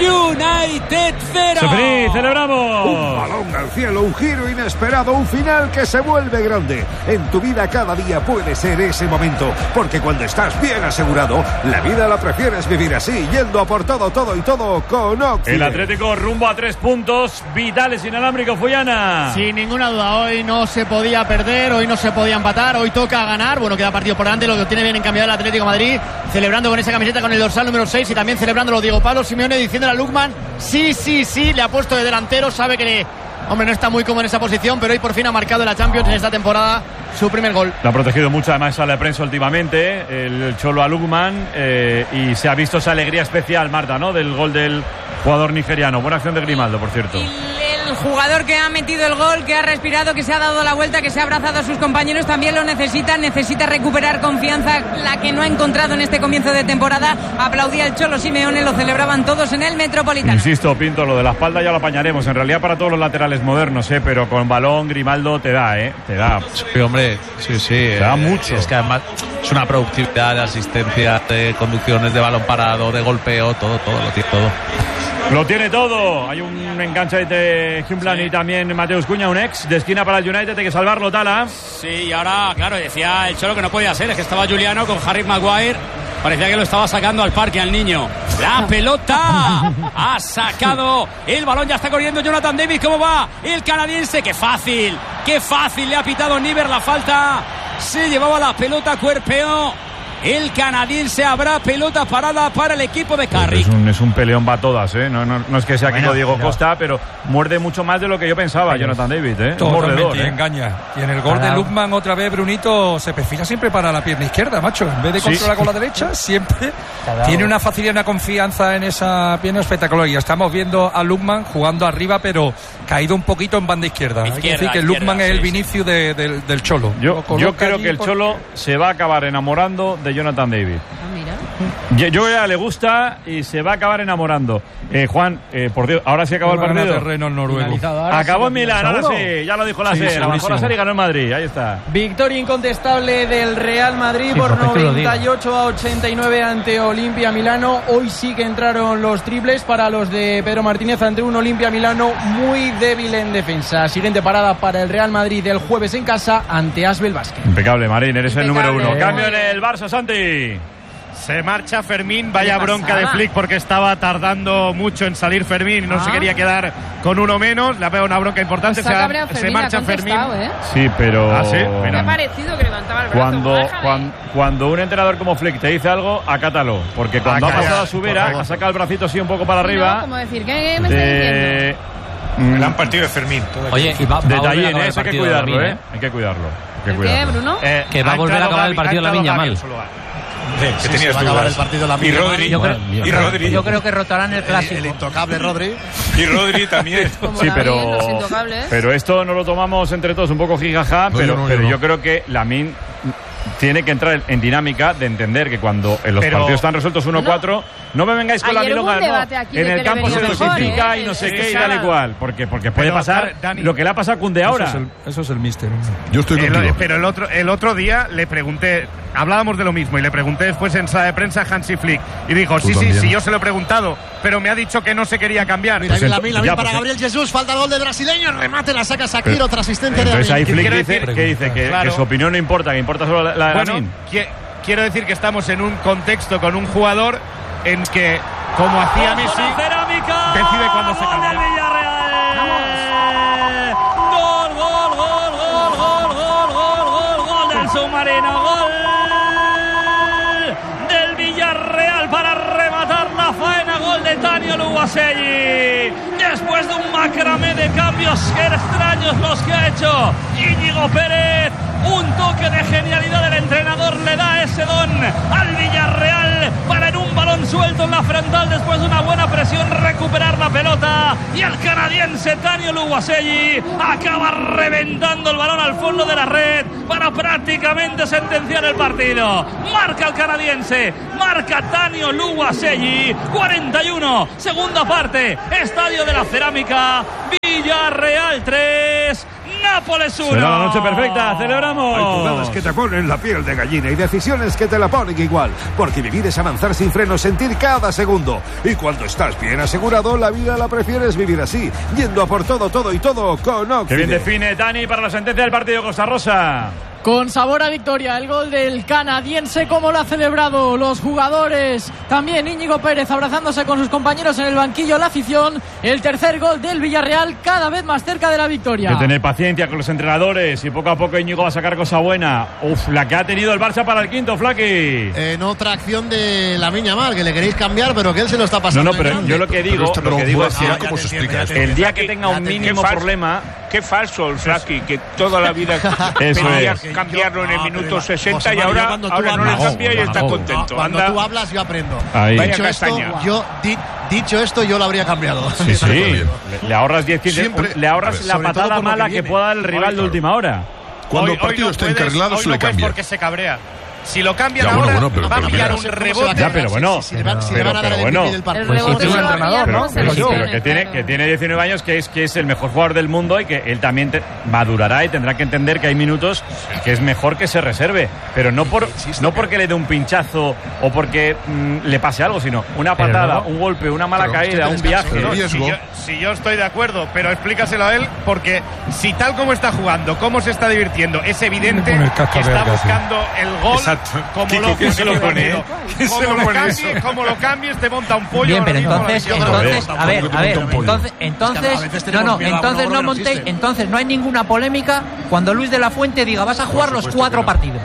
United cero. Sofrí, celebramos. Un balón al cielo, un giro inesperado, un final que se vuelve grande. En tu vida cada día puede ser ese momento, porque cuando estás bien asegurado, la vida la prefieres vivir así, yendo a por todo, todo y todo con Occi. El Atlético rumbo a tres puntos vitales, inalámbrico, Fuyana. Sin ninguna duda, hoy no se podía perder, hoy no se podía empatar, hoy toca ganar. Bueno, queda partido por delante, lo que tiene bien encaminado el Atlético de Madrid, celebrando con esa camiseta con el dorsal número seis y también celebrándolo Diego Pablo Simeone, diciendo a Lukman, sí, sí, sí, le ha puesto de delantero, sabe que le, hombre, no está muy cómodo en esa posición, pero hoy por fin ha marcado en la Champions en esta temporada su primer gol. Lo ha protegido mucho además a la prensa últimamente, el Cholo a Lukman, eh, y se ha visto esa alegría especial, Marta, ¿no?, del gol del jugador nigeriano. Buena acción de Grimaldo, por cierto. El jugador que ha metido el gol, que ha respirado, que se ha dado la vuelta, que se ha abrazado a sus compañeros, también lo necesita, necesita recuperar confianza, la que no ha encontrado en este comienzo de temporada. Aplaudía el Cholo Simeone, lo celebraban todos en el Metropolitano. Insisto, Pinto, lo de la espalda ya lo apañaremos, en realidad para todos los laterales modernos, ¿eh? Pero con balón Grimaldo te da, ¿eh? Te da. Sí, hombre, sí, sí. Te da eh, mucho. Es que además es una productividad de asistencia, de conducciones, de balón parado, de golpeo, todo, todo, lo tiene todo. Lo tiene todo. Hay un enganche de Humplan sí. y también Mateus Cunha, un ex de esquina para el United. Hay que salvarlo, Tala. Sí, y ahora, claro, decía el Cholo que no podía ser. Es que estaba Juliano con Harry Maguire. Parecía que lo estaba sacando al parque al niño. La pelota ha sacado el balón. Ya está corriendo Jonathan David. ¿Cómo va el canadiense? ¡Qué fácil! ¡Qué fácil! Le ha pitado Niver la falta. Se llevaba la pelota, cuerpeó el canadiense. Habrá pelota parada para el equipo de Carrick. Es un, es un peleón, va todas, ¿eh? No, no, no es que sea bueno, Diego pero... Costa, pero muerde mucho más de lo que yo pensaba, pero Jonathan David, ¿eh? Totalmente, y ¿eh? engaña. Y en el gol de Lukman otra vez Brunito se perfila siempre para la pierna izquierda, macho. En vez de controlar sí. con la derecha, siempre tiene una facilidad y una confianza en esa pierna espectacular. Y estamos viendo a Lukman jugando arriba, pero caído un poquito en banda izquierda. izquierda Hay que decir que Lukman sí, es el Vinicius sí. de, de, del Cholo. Yo, yo creo que el Cholo por... se va a acabar enamorando de Jonathan David. Ah, mira. Yo, yo ya le gusta y se va a acabar enamorando. Eh, Juan, eh, por Dios, ahora sí acabó el partido. Terreno noruego. Acabó en Milán, ahora sí, ya lo dijo la SER. Bajó la SER y ganó en Madrid, ahí está. Victoria incontestable del Real Madrid sí, por noventa y ocho a ochenta y nueve ante Olimpia Milano. Hoy sí que entraron los triples para los de Pedro Martínez ante un Olimpia Milano muy débil en defensa. Siguiente parada para el Real Madrid el jueves en casa ante Asbel Basket. Impecable, Marín, eres Impecable. el número uno. Cambio en el Barça, Santi. Se marcha Fermín, vaya bronca de Flick porque estaba tardando mucho en salir Fermín y no ah. se quería quedar con uno menos. Le ha pegado una bronca importante. Se, ha, Fermín, se marcha Fermín. ¿eh? Sí, pero. ¿Ah, sí? Me ha parecido que levantaba el brazo. Cuando, cuando, cuando un entrenador como Flick te dice algo, acátalo. Porque cuando ah, ha pasado a su vera, ha sacado el bracito así un poco para arriba. No, como decir, ¿qué me está diciendo? El gran partido de Fermín. Oye, y va, va Detallín, ¿eh? Hay que cuidarlo, Lamin, ¿eh? Hay que cuidarlo. Hay que cuidarlo. ¿Qué, Bruno? Eh, que va a volver a acabar el partido Lamine Yamal. Sí, que sí, tenías dudas. El partido la y Rodri, yo, creo, y Rodri. Yo creo que rotarán el clásico. El, el intocable Rodri. Y Rodri también. Sí, pero, pero esto no lo tomamos entre todos un poco jijaja, no, pero, yo, no, pero yo, no. yo creo que Lamine tiene que entrar en dinámica de entender que cuando en los pero, partidos están resueltos uno cuatro, no me vengáis con la milonga, no. En el campo se dosifica ¿eh? y no sé sí, qué y tal y cual, porque, porque puede pero, pasar Dani, lo que le ha pasado a Koundé ahora. Eso es el, eso es el míster. Yo estoy el, contigo. Pero el otro, el otro día le pregunté, hablábamos de lo mismo y le pregunté después en sala de prensa a Hansi Flick y dijo, sí, sí, sí, yo se lo he preguntado, pero me ha dicho que no se quería cambiar. Mira, pues la mil, la mil para Gabriel Jesús, falta el gol de brasileño, remate, la saca Shakir, otra asistente de Entonces ahí Flick dice, ¿qué dice? Que, claro. que su opinión no importa, que importa solo la, la bueno, de Lamine. Quiero decir que estamos en un contexto con un jugador en que, como hacía Messi, decide cuándo se cambia. Gol, gol, gol, gol, gol, gol, gol, gol, gol del submarino, gol del Villarreal para rematar la faena, gol de Tanio Luguaselli. Después de un macramé de cambios extraños los que ha hecho Íñigo Pérez, Un toque de genialidad del entrenador le da ese don al Villarreal para en un balón suelto en la frontal después de una buena presión recuperar la pelota, y el canadiense Tánio Luwaseji acaba reventando el balón al fondo de la red para prácticamente sentenciar el partido. Marca el canadiense, marca Tánio Luwaseji. Cuarenta y uno, segunda parte, Estadio de la Cerámica, Villarreal tres, Nápoles uno. Será la noche perfecta, celebramos. Hay jugadas que te ponen la piel de gallina y decisiones que te la ponen igual, porque vivir es avanzar sin freno, sentir cada segundo. Y cuando estás bien asegurado, la vida la prefieres vivir así, yendo a por todo, todo y todo con Occident. Que bien define Dani para la sentencia del partido Costa Rosa. Con sabor a victoria, el gol del canadiense, como lo ha celebrado los jugadores. También Íñigo Pérez abrazándose con sus compañeros en el banquillo, la afición. El tercer gol del Villarreal, cada vez más cerca de la victoria. Hay que tener paciencia con los entrenadores y poco a poco Íñigo va a sacar cosa buena. Uf, la que ha tenido el Barça para el quinto, Flaki. En otra acción de Lamine Yamal, que le queréis cambiar, pero que él se lo está pasando. No, no, pero yo lo que digo, pero, lo que digo es que ¿cómo se explica esto? el día que tenga un mínimo qué problema. Qué falso el Flaki, que toda la vida Eso pedía es. cambiarlo en el No, minuto pero, sesenta José y María, ahora, cuando tú ahora no le hablas- cambia y está contento. Cuando Anda. tú hablas, yo aprendo. Ahí. Vaya Dicho esto, castaña. yo, di- dicho esto, yo lo habría cambiado. Sí, sí. Le, le ahorras diez Siempre- le ahorras a ver, la sobre todo patada por lo mala que que viene. pueda dar el rival de última hora. Cuando Hoy- el partido hoy no está puedes- encarrilado, hoy se no le puedes cambia. porque se cabrea. Si lo cambian Ya, bueno, ahora, bueno, pero- va a pero pillar mira, un ¿Cómo se va a rebote. Ya, pero bueno. Si, si le van, si le Pero- van a dar pero el bueno. M V P del partido. El Pues sí, rebote tiene un todavía entrenador, no ¿no? se Pero, sí, lesiona, pero que tiene, claro. que tiene diecinueve años, que es, que es el mejor jugador del mundo y que él también te- madurará y tendrá que entender que hay minutos que es mejor que se reserve. Pero no por no porque le dé un pinchazo o porque mm, le pase algo, sino una Pero patada, luego- un golpe, una mala Pero caída, usted un descansa, viaje. ¿no? No, si, riesgo. yo, si yo estoy de acuerdo, pero explícaselo a él, porque si tal como está jugando, cómo se está divirtiendo, es evidente Pone el casco que está verde, buscando el gol. Exacto. Como ¿Qué- lo, quién se lo pone, eh? ¿Quién se como lo lo pone cambies, eso? como lo cambies, te monta un pollo. Bien, ahora pero mismo, entonces, yo creo que entonces, no. a ver, a ver, un pollo. entonces, Es que a entonces, veces no, tenemos no, miedo a entonces una no obra que no montéis, existe. entonces no hay ninguna polémica cuando Luis de la Fuente diga vas a jugar los cuatro partidos.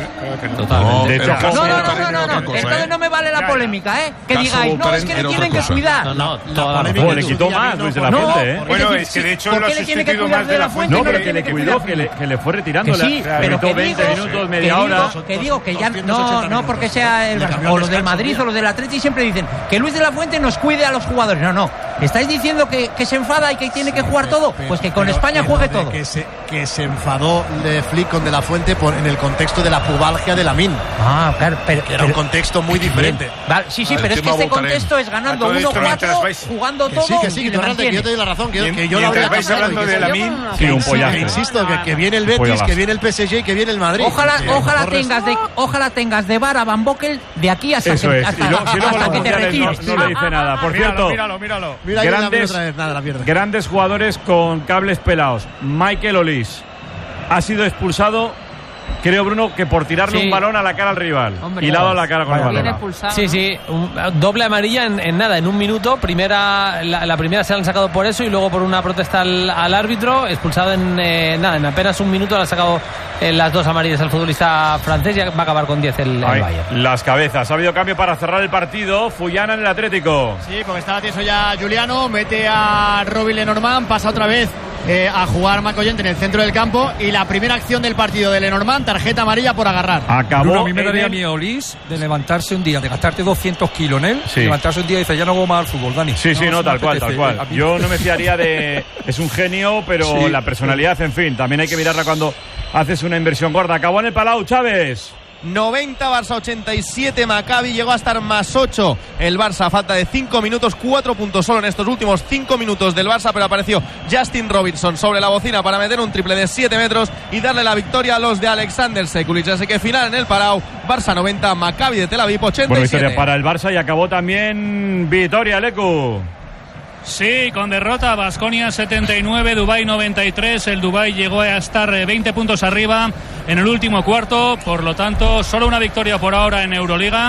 No, De hecho, pero Caso No, no, no, Voltaren no, era no, otra no. cosa, Entonces ¿eh? no me vale la polémica, ¿eh? Que Caso digáis, no, es Voltaren que le era tienen otra que cosa. cuidar. No, no, Toda la la polémica Ojo, le que quitó tuya más vino Luis de por- la No, Fuente, ¿eh? es Bueno, decir, es que de hecho ¿por lo qué ha le tiene que sustituido cuidar más de de la la Fuente? No, y pero le que le tiene cuidó, cuidar que le, que le fue retirando. Que sí, la, pero metió que veinte digo, minutos, que media hora. digo, que digo que ya doscientos no, ochenta no porque sea el Le cambió o el los del descanso, Madrid tío. o los del Atleti siempre dicen que Luis de la Fuente nos cuide a los jugadores. No, no. ¿Estáis diciendo que, que se enfada y que tiene que jugar todo? Pues que con Pero- España pero juegue de todo. Que se, que se enfadó de Flick con De La Fuente por, en el contexto de la pubalgia de Lamine. Ah, claro, pero, Que era un pero- contexto muy diferente. Vale, sí, sí, El pero es que tema este Voltaren. contexto es ganando A todo esto, uno cuatro, mientras vais- jugando Que todo sí, que sí, y que le tú, Arnaldo, que mantiene. yo te doy la razón, que, Mien- que yo lo mientras habría vais cambiado, hablando y que de sí. Lamine, Sí, un Sí, pollazo. que insisto, que, que viene el Polla Betis, baja. que viene el P S G y que viene el Madrid. Ojalá, Sí, ojalá corres- tengas de, ojalá tengas de bar a Van Bokel de aquí hasta Eso que, es. hasta, Y luego, si luego hasta los que te mundiales no, retires. no le dice nada. Por Míralo, cierto, míralo, míralo. Mira, ahí la grandes, otra vez, nada, la pierde. grandes jugadores con cables pelados. Michael Olís ha sido expulsado, creo, Bruno, que por tirarle Sí. un balón a la cara al rival. Hombre. Y le ha dado la cara con el Bien balón. expulsado. Sí, sí, un- doble amarilla en, en nada, en un minuto. Primera, la, la primera se la han sacado por eso y luego por una protesta al, al árbitro, expulsado en eh, nada, en apenas un minuto le han sacado eh, las dos amarillas al futbolista francés y va a acabar con diez el, el Ay, Bayern. las cabezas. Ha habido cambio para cerrar el partido. Fullana en el Atlético. Sí, porque estaba tieso ya Juliano, mete a Robin Lenormand, pasa otra vez eh, a jugar Marco Llorente en el centro del campo y la primera acción del partido de Lenormand, tarjeta amarilla por agarrar. Acabó. Bruno, a mí me en daría el- miedo Olís de levantarse un día, de gastarte doscientos kilos en él, Sí. levantarse un día y dice, ya no hago más al fútbol, Dani. Sí, sí, no, me tal cual, tal apetece. cual. A mí- Yo no me fiaría de... Es un genio, pero Sí. la personalidad, en fin, también hay que mirarla cuando haces una inversión gorda. Acabó en el Palau, Chávez. noventa, Barça ochenta y siete, Maccabi llegó a estar más ocho el Barça a falta de cinco minutos, cuatro puntos solo en estos últimos cinco minutos del Barça, pero apareció Justin Robinson sobre la bocina para meter un triple de siete metros y darle la victoria a los de Alexander Sekulic. Así que final en el Palau, Barça noventa, Maccabi de Tel Aviv ochenta Bueno, y siete. victoria para el Barça y acabó también Vitoria, Lecu. Sí, con derrota, Baskonia setenta y nueve, Dubái noventa y tres. El Dubái llegó a estar eh, veinte puntos arriba en el último cuarto. Por lo tanto, solo una victoria por ahora en Euroliga.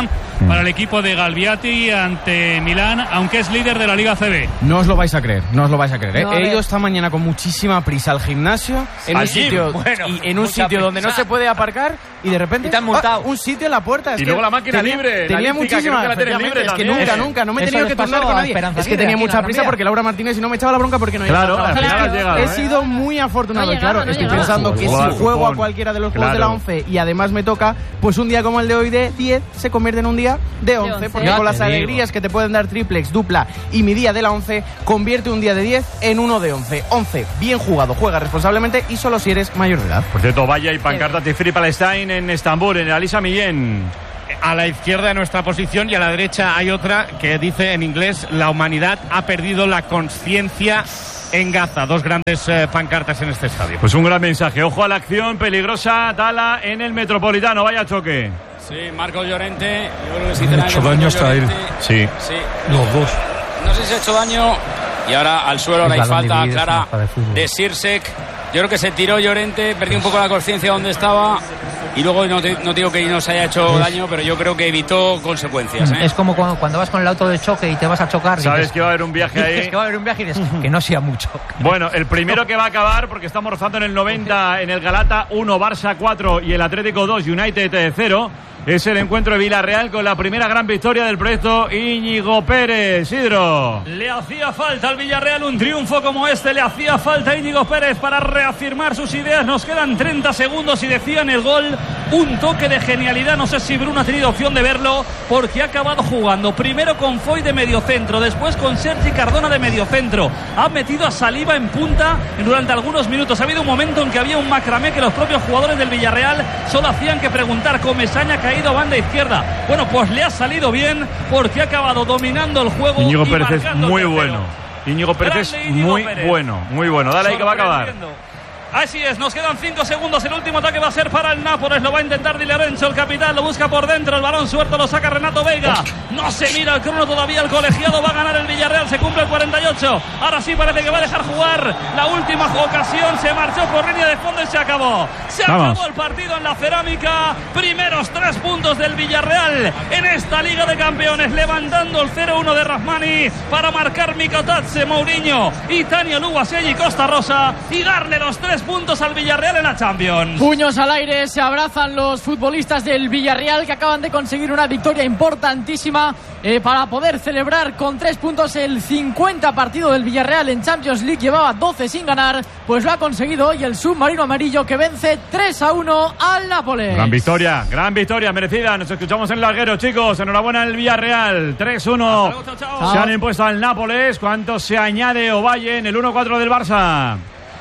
para el equipo de Galbiati ante Milán, aunque es líder de la Liga C B. No os lo vais a creer, no os lo vais a creer. ¿eh? No, He ido esta mañana con muchísima prisa al gimnasio, en un sitio, bueno, y en un sitio donde no se puede aparcar, y de repente y te han multado. Ah, un sitio en la puerta. Es y que luego la máquina tenía, libre. Tenía la muchísima que la libre es que también. nunca, nunca, no me he Eso tenido que les turnar pasó con a nadie. Esperanza Es que Aguirre tenía aquí en mucha la prisa Gran porque Laura Martínez y no me echaba la bronca porque no Claro, llegaba. al final has llegado, He ¿eh? sido muy afortunado. No Y claro, llegaba, no estoy llegaba. pensando que Jugar si juego cupón. a cualquiera de los juegos de la Claro. once y además me toca, pues un día como el de hoy de diez se convierte en un día de once. once. Porque Ya con te las digo. alegrías que te pueden dar triplex, dupla y mi día de la once, convierte un día de diez en uno de once. once, bien jugado, juega responsablemente y solo si eres mayor de edad. Por cierto, vaya y pancarta Tifri Palestine en Estambul, en el Alisa Millén. A la izquierda de nuestra posición y a la derecha hay otra que dice en inglés: la humanidad ha perdido la conciencia en Gaza. Dos grandes eh, pancartas en este estadio. Pues un gran mensaje. Ojo a la acción peligrosa. Dala en el Metropolitano. Vaya choque. Sí, Marcos Llorente. Yo creo que sí Mucho daño está él. Sí. Sí. Los dos. No sé si ha hecho daño. Y ahora al suelo, ahora hay El balón falta dividido es clara una hoja de fútbol. de Sirsek. Yo creo que se tiró Llorente, perdió un poco la conciencia donde estaba. Y luego no, te, no digo que no se haya hecho daño, pero yo creo que evitó consecuencias. ¿eh? Es como cuando, cuando vas con el auto de choque y te vas a chocar. Sabes dices, que va a haber un viaje dices ahí. que va a haber un viaje y dices que no sea mucho. Bueno, el primero que va a acabar, porque estamos rozando en el noventa en el Galata uno, Barça cuatro y el Atlético dos, United cero. Es el encuentro de Villarreal con la primera gran victoria del proyecto Íñigo Pérez. Sidro. Le hacía falta al Villarreal un triunfo como este, le hacía falta a Íñigo Pérez para reafirmar sus ideas. Nos quedan treinta segundos y decían el gol, un toque de genialidad. No sé si Bruno ha tenido opción de verlo porque ha acabado jugando primero con Foy de mediocentro, después con Sergi Cardona de mediocentro. Ha metido a Saliba en punta durante algunos minutos. Ha habido un momento en que había un macramé que los propios jugadores del Villarreal solo hacían que preguntar. Comesaña ha caído a banda izquierda. Bueno, pues le ha salido bien porque ha acabado dominando el juego. Íñigo y Pérez es marcando muy el tercero. bueno. Íñigo Pérez es Grande Íñigo muy Pérez. bueno, muy bueno. Dale ahí que va a acabar. Sorprendiendo. Así es, nos quedan cinco segundos. El último ataque va a ser para el Nápoles. Lo va a intentar Di Lorenzo, el capitán. Lo busca por dentro. El balón suelto lo saca Renato Veiga. No se mira el crono todavía. El colegiado va a ganar el Villarreal. Se cumple el cuarenta y ocho. Ahora sí parece que va a dejar jugar. La última ocasión se marchó por línea de fondo y se acabó. Se Vamos. acabó el partido en la cerámica. Primeros tres puntos del Villarreal en esta Liga de Campeones. Levantando el cero uno de Rahmani para marcar Mikotadze, Mourinho y Tanio Luguasegui y Costa Rosa y darle los tres puntos al Villarreal en la Champions. Puños al aire, se abrazan los futbolistas del Villarreal que acaban de conseguir una victoria importantísima eh, para poder celebrar con tres puntos el cincuenta partido del Villarreal en Champions League. Llevaba doce sin ganar, pues lo ha conseguido hoy el submarino amarillo que vence tres a uno al Nápoles. Gran victoria, gran victoria merecida. Nos escuchamos en el larguero, chicos. Enhorabuena al Villarreal. tres uno. Se han impuesto al Nápoles. ¿Cuánto se añade Ovalle en el uno cuatro del Barça?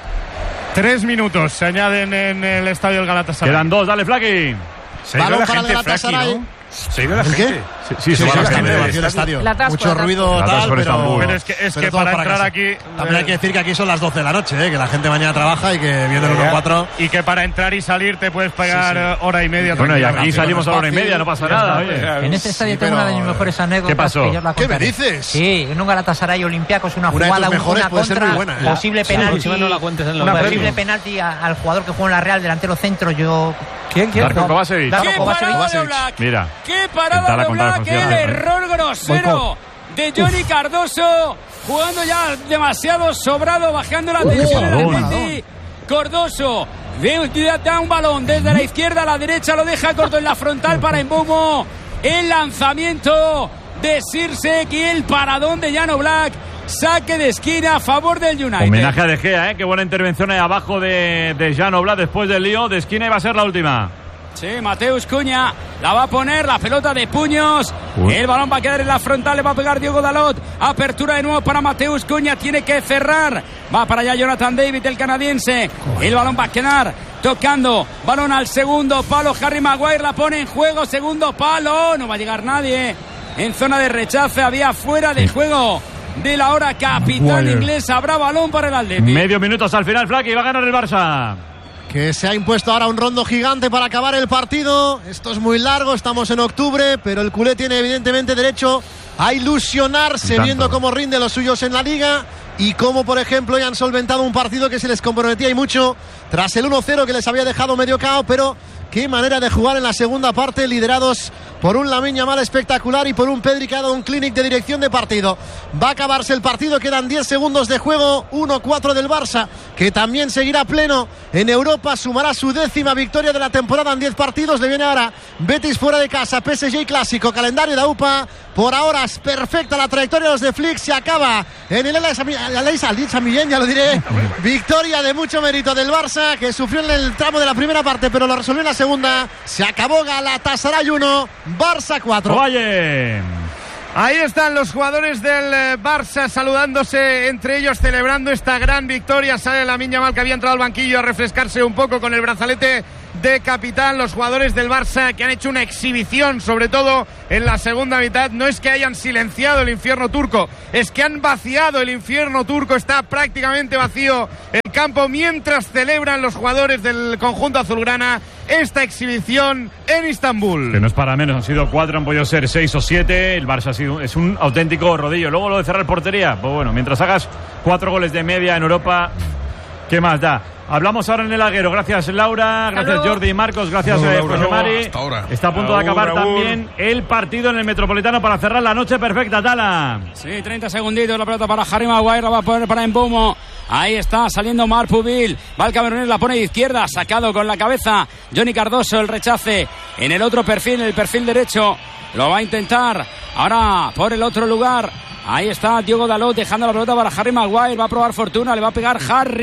Tres minutos se añaden en el estadio del Galatasaray. Quedan dos, dale, Flaki. Se ha ido la gente, Flaki, ¿no? Se ha ido la ¿El gente. qué? Sí, sí, se Sí, va la sí, gente. sí, del sí, el estadio. estadio. La atasco, Mucho la atasco. ruido La tal, atasco en pero, Estambul. Pero es que, es pero que todo para para entrar casa. aquí... También hay que decir que aquí son las doce de la noche, ¿eh? Que la gente mañana trabaja y que viene el uno cuatro. Y que para entrar y salir te puedes pagar Sí, sí. eh, hora y media. Bueno, y aquí tranquilamente. salimos a la hora y media, no pasa nada. Oye. En este estadio Sí, tengo pero- una de mis mejores anécdotas. ¿Qué pasó? que yo os la ¿Qué me contaré. dices? Sí, en un Galatasaray Olympiacos, una Una de jugada, tus mejores una puede ser contra, muy buena, ¿eh? posible Sí, penalti, encima no la cuentes en los una medios. posible penalti a- al jugador que juega en la Real, delantero centro. Yo ¿Quién? ¿Quién? Darko Kovacevic. Darko ¡Qué Kovacevic. parada de Kovacevic. Oblak! Mira. ¡Qué parada Intentala de contra Oblak! Francia, ¡El ¿eh? error grosero de Johnny Cardoso! Jugando ya demasiado sobrado, bajando la tensión en el paradón. Messi. Cardoso de- da un balón desde la izquierda a la derecha, lo deja corto en la frontal para Mbeumo. El lanzamiento de Sirsek y el paradón de Jan Oblak. Saque de esquina a favor del United. Homenaje a De Gea, ¿eh? Qué buena intervención ahí abajo de, de Jan Oblak después del lío. De esquina iba a ser la última. Sí, Mateus Cunha la va a poner, la pelota de puños. Uy. El balón va a quedar en la frontal, le va a pegar Diogo Dalot. Apertura de nuevo para Mateus Cunha, tiene que cerrar. Va para allá Jonathan David, el canadiense. El balón va a quedar tocando. Balón al segundo palo, Harry Maguire la pone en juego, segundo palo. No va a llegar nadie. En zona de rechace, había fuera de juego de la hora capitán Maguire. inglés. Habrá balón para el Atleti. Medio minutos al final, Flaki, va a ganar el Barça. Que se ha impuesto ahora un rondo gigante para acabar el partido. Esto es muy largo, estamos en octubre, pero el culé tiene evidentemente derecho a ilusionarse Tanto. viendo cómo rinde los suyos en la liga y cómo, por ejemplo, ya han solventado un partido que se les comprometía y mucho tras el uno cero que les había dejado medio cao, pero qué manera de jugar en la segunda parte, liderados por un Lamine Yamal espectacular y por un Pedri que ha dado un clinic de dirección de partido. Va a acabarse el partido, quedan diez segundos de juego, uno cuatro del Barça, que también seguirá pleno en Europa, sumará su décima victoria de la temporada en diez partidos. Le viene ahora Betis fuera de casa, P S G clásico, calendario de U P A. Por ahora es perfecta la trayectoria de los de Flick, se acaba en el Aleix Millén, ya lo diré. Victoria de mucho mérito del Barça, que sufrió en el tramo de la primera parte, pero lo resolvió en la segunda. Se acabó Galatasaray uno, Barça cuatro. Oye, ahí están los jugadores del Barça saludándose entre ellos, celebrando esta gran victoria. Sale Lamine Yamal, que había entrado al banquillo a refrescarse un poco con el brazalete de capitán. Los jugadores del Barça, que han hecho una exhibición, sobre todo en la segunda mitad. No es que hayan silenciado el infierno turco, es que han vaciado el infierno turco. Está prácticamente vacío el campo mientras celebran los jugadores del conjunto azulgrana esta exhibición en Istambul. Que no es para menos, han sido cuatro, han podido ser seis o siete. El Barça ha sido, es un auténtico rodillo. Luego lo de cerrar portería, pues bueno, mientras hagas cuatro goles de media en Europa, ¿qué más da? Hablamos ahora en el Alguero. Gracias, Laura. Gracias, Hello. Jordi y Marcos. Gracias, no, eh, Laura, José Mari. Hasta ahora. Está a punto Agur, de acabar agur. también el partido en el Metropolitano para cerrar la noche perfecta, Tala. Sí, treinta segunditos, la pelota para Harry Maguire, la va a poner para Mbeumo. Ahí está saliendo Marc Pubil. Va el camerunés, la pone de izquierda, sacado con la cabeza Johnny Cardoso, el rechace en el otro perfil, en el perfil derecho. Lo va a intentar ahora por el otro lugar. Ahí está Diogo Dalot dejando la pelota para Harry Maguire. Va a probar fortuna, le va a pegar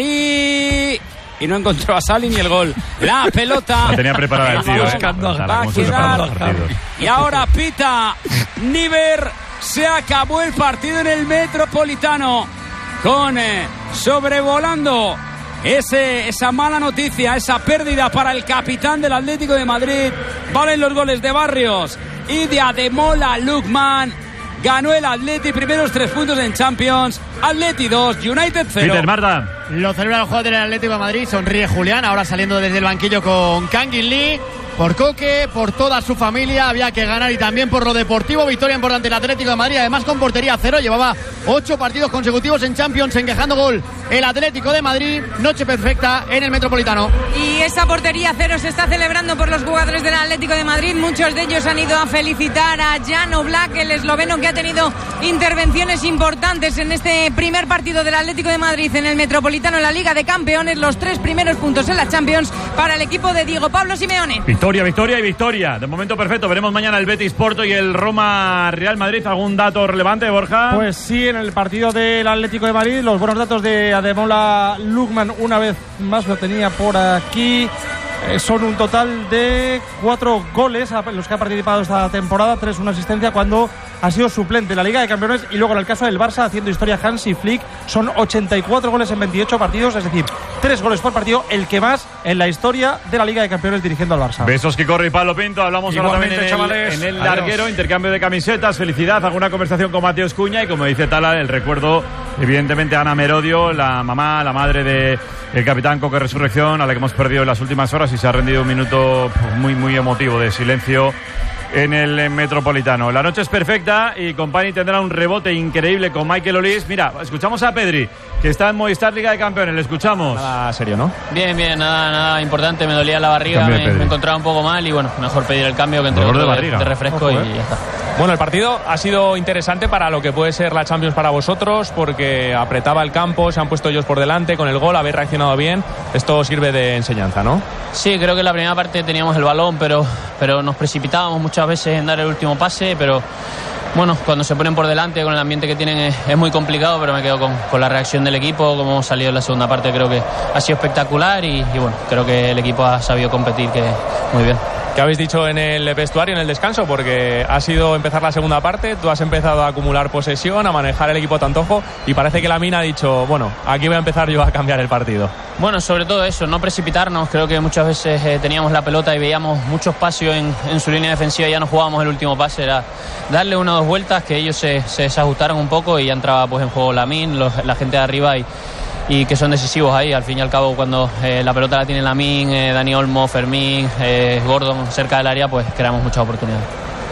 Harry. Y no encontró a Sali ni el gol. La pelota. La tenía preparada el tío, ¿eh? Va a quedar. Y ahora pita Niver. Se acabó el partido en el Metropolitano. Con eh, sobrevolando ese, esa mala noticia, esa pérdida para el capitán del Atlético de Madrid. Valen los goles de Barrios y de Ademola Lookman. Ganó el Atleti, primeros tres puntos en Champions. Atleti dos, United cero. Peter, Marta. Lo celebra el jugador del Atlético de Madrid. Sonríe Julián, ahora saliendo desde el banquillo con Kangin Lee. Por Coque, por toda su familia, había que ganar y también por lo deportivo. Victoria importante el Atlético de Madrid, además con portería cero. Llevaba ocho partidos consecutivos en Champions, encajando gol el Atlético de Madrid. Noche perfecta en el Metropolitano. Y esa portería cero se está celebrando por los jugadores del Atlético de Madrid. Muchos de ellos han ido a felicitar a Jan Oblak, el esloveno, que ha tenido intervenciones importantes en este primer partido del Atlético de Madrid en el Metropolitano, en la Liga de Campeones. Los tres primeros puntos en la Champions para el equipo de Diego Pablo Simeone. Victoria, victoria y victoria. De momento perfecto. Veremos mañana el Betis Porto y el Roma Real Madrid. ¿Algún dato relevante, Borja? Pues sí, en el partido del Atlético de Madrid, los buenos datos de Ademola Lookman, una vez más lo tenía por aquí. Eh, son un total de cuatro goles a los que ha participado esta temporada, tres una asistencia cuando ha sido suplente en la Liga de Campeones. Y luego en el caso del Barça, haciendo historia Hansi Flick, son ochenta y cuatro goles en veintiocho partidos, es decir, tres goles por partido, el que más en la historia de la Liga de Campeones dirigiendo al Barça. Besos que corre y Pablo Pinto. Hablamos ahora también en el, chavales. en el larguero, intercambio de camisetas, felicidad, alguna conversación con Mateos Cuña y, como dice Tala, el recuerdo evidentemente a Ana Merodio, la mamá, la madre de el capitán Coque Resurrección, a la que hemos perdido en las últimas horas, y se ha rendido un minuto muy muy emotivo de silencio en el Metropolitano. La noche es perfecta y Company tendrá un rebote increíble con Michael Olís. Mira, escuchamos a Pedri, que está en Movistar Liga de Campeones. Le escuchamos. Nada serio, ¿no? Bien, bien, nada, nada importante. Me dolía la barriga, me, me encontraba un poco mal y bueno, mejor pedir el cambio que entre dolor de, de, barriga. de refresco. Ojo, y eh. ya está. Bueno, el partido ha sido interesante para lo que puede ser la Champions para vosotros, porque apretaba el campo, se han puesto ellos por delante con el gol, habéis reaccionado bien. Esto sirve de enseñanza, ¿no? Sí, creo que en la primera parte teníamos el balón, pero, pero nos precipitábamos muchas veces en dar el último pase, pero bueno, cuando se ponen por delante con el ambiente que tienen es, es muy complicado, pero me quedo con, con la reacción del equipo, como hemos salido en la segunda parte. Creo que ha sido espectacular y, y bueno, creo que el equipo ha sabido competir que muy bien. ¿Qué habéis dicho en el vestuario, en el descanso? Porque ha sido empezar la segunda parte, tú has empezado a acumular posesión, a manejar el equipo a tu antojo y parece que Lamine ha dicho, bueno, aquí voy a empezar yo a cambiar el partido. Bueno, sobre todo eso, no precipitarnos. Creo que muchas veces eh, teníamos la pelota y veíamos mucho espacio en, en su línea defensiva y ya no jugábamos el último pase. Era darle una o dos vueltas, que ellos se, se desajustaron un poco y ya entraba pues en juego Lamine, los, la gente de arriba y y que son decisivos ahí. Al fin y al cabo, cuando eh, la pelota la tiene Lamine, eh, Dani Olmo, Fermín, eh, Gordon cerca del área, pues creamos muchas oportunidades.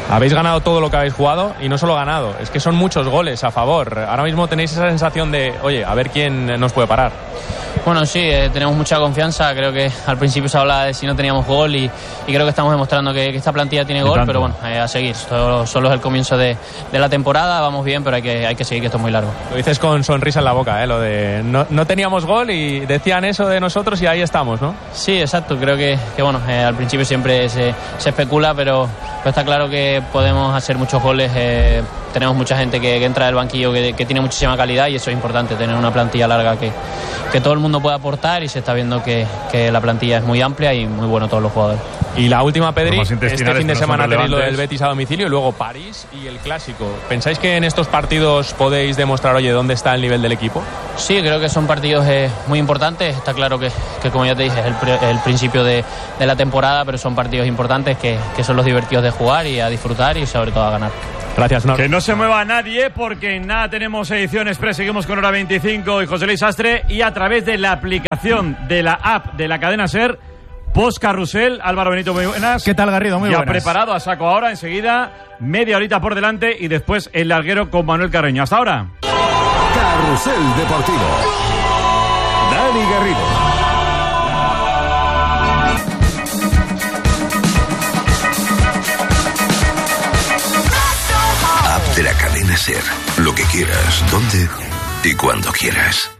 Habéis ganado todo lo que habéis jugado y no solo ganado, es que son muchos goles a favor. Ahora mismo tenéis esa sensación de, oye, a ver quién nos puede parar. Bueno, sí, eh, tenemos mucha confianza. Creo que al principio se hablaba de si no teníamos gol y, y creo que estamos demostrando que, que esta plantilla tiene gol, pero bueno, eh, a seguir. Solo, solo es el comienzo de, de la temporada, vamos bien, pero hay que, hay que seguir, que esto es muy largo. Lo dices con sonrisa en la boca, ¿eh? Lo de no, no teníamos gol y decían eso de nosotros y ahí estamos, ¿no? Sí, exacto. Creo que, que bueno, eh, al principio siempre se, se especula, pero, pero está claro que podemos hacer muchos goles. Eh, tenemos mucha gente que, que entra del banquillo que, que tiene muchísima calidad y eso es importante, tener una plantilla larga que, que todo el mundo pueda aportar y se está viendo que, que la plantilla es muy amplia y muy bueno todos los jugadores. Y la última, Pedri, este fin de semana tenéis lo del Betis a domicilio y luego París y el Clásico. ¿Pensáis que en estos partidos podéis demostrar, oye, dónde está el nivel del equipo? Sí, creo que son partidos eh, muy importantes. Está claro que, que como ya te dije, es el, el principio de, de la temporada, pero son partidos importantes que, que son los divertidos de jugar y a disfrutar y sobre todo a ganar. Gracias, Nor. Que no se mueva nadie porque en nada tenemos edición express. Seguimos con Hora veinticinco y José Luis Sastre y a través de la aplicación de la app de la cadena SER, Post Carrusel. Álvaro Benito, muy buenas. ¿Qué tal, Garrido? Muy ya buenas. Preparado a saco ahora, enseguida, media horita por delante y después el larguero con Manuel Carreño. Hasta ahora. Carrusel Deportivo. Dani Garrido. De la cadena SER. Lo que quieras, dónde y cuando quieras.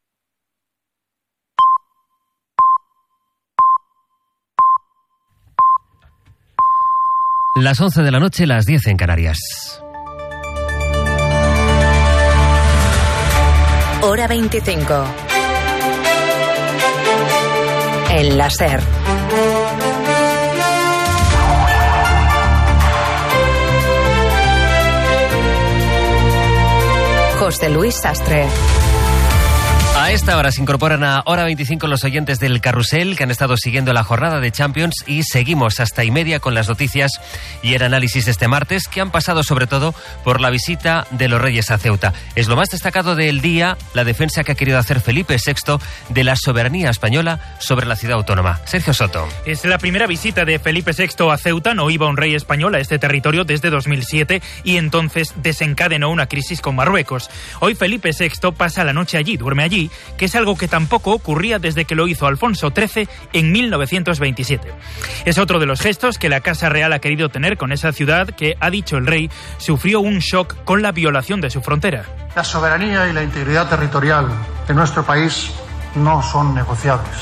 Las once de la noche, las diez en Canarias. Hora veinticinco. En la SER. José Luis Sastre. A esta hora se incorporan a Hora veinticinco los oyentes del Carrusel que han estado siguiendo la jornada de Champions y seguimos hasta y media con las noticias y el análisis de este martes que han pasado sobre todo por la visita de los Reyes a Ceuta. Es lo más destacado del día, la defensa que ha querido hacer Felipe sexto de la soberanía española sobre la ciudad autónoma. Sergio Soto. Es la primera visita de Felipe sexto a Ceuta. No iba un rey español a este territorio desde dos mil siete y entonces desencadenó una crisis con Marruecos. Hoy Felipe sexto pasa la noche allí, duerme allí, que es algo que tampoco ocurría desde que lo hizo Alfonso trece en mil novecientos veintisiete. Es otro de los gestos que la Casa Real ha querido tener con esa ciudad que, ha dicho el rey, sufrió un shock con la violación de su frontera. La soberanía y la integridad territorial de nuestro país no son negociables,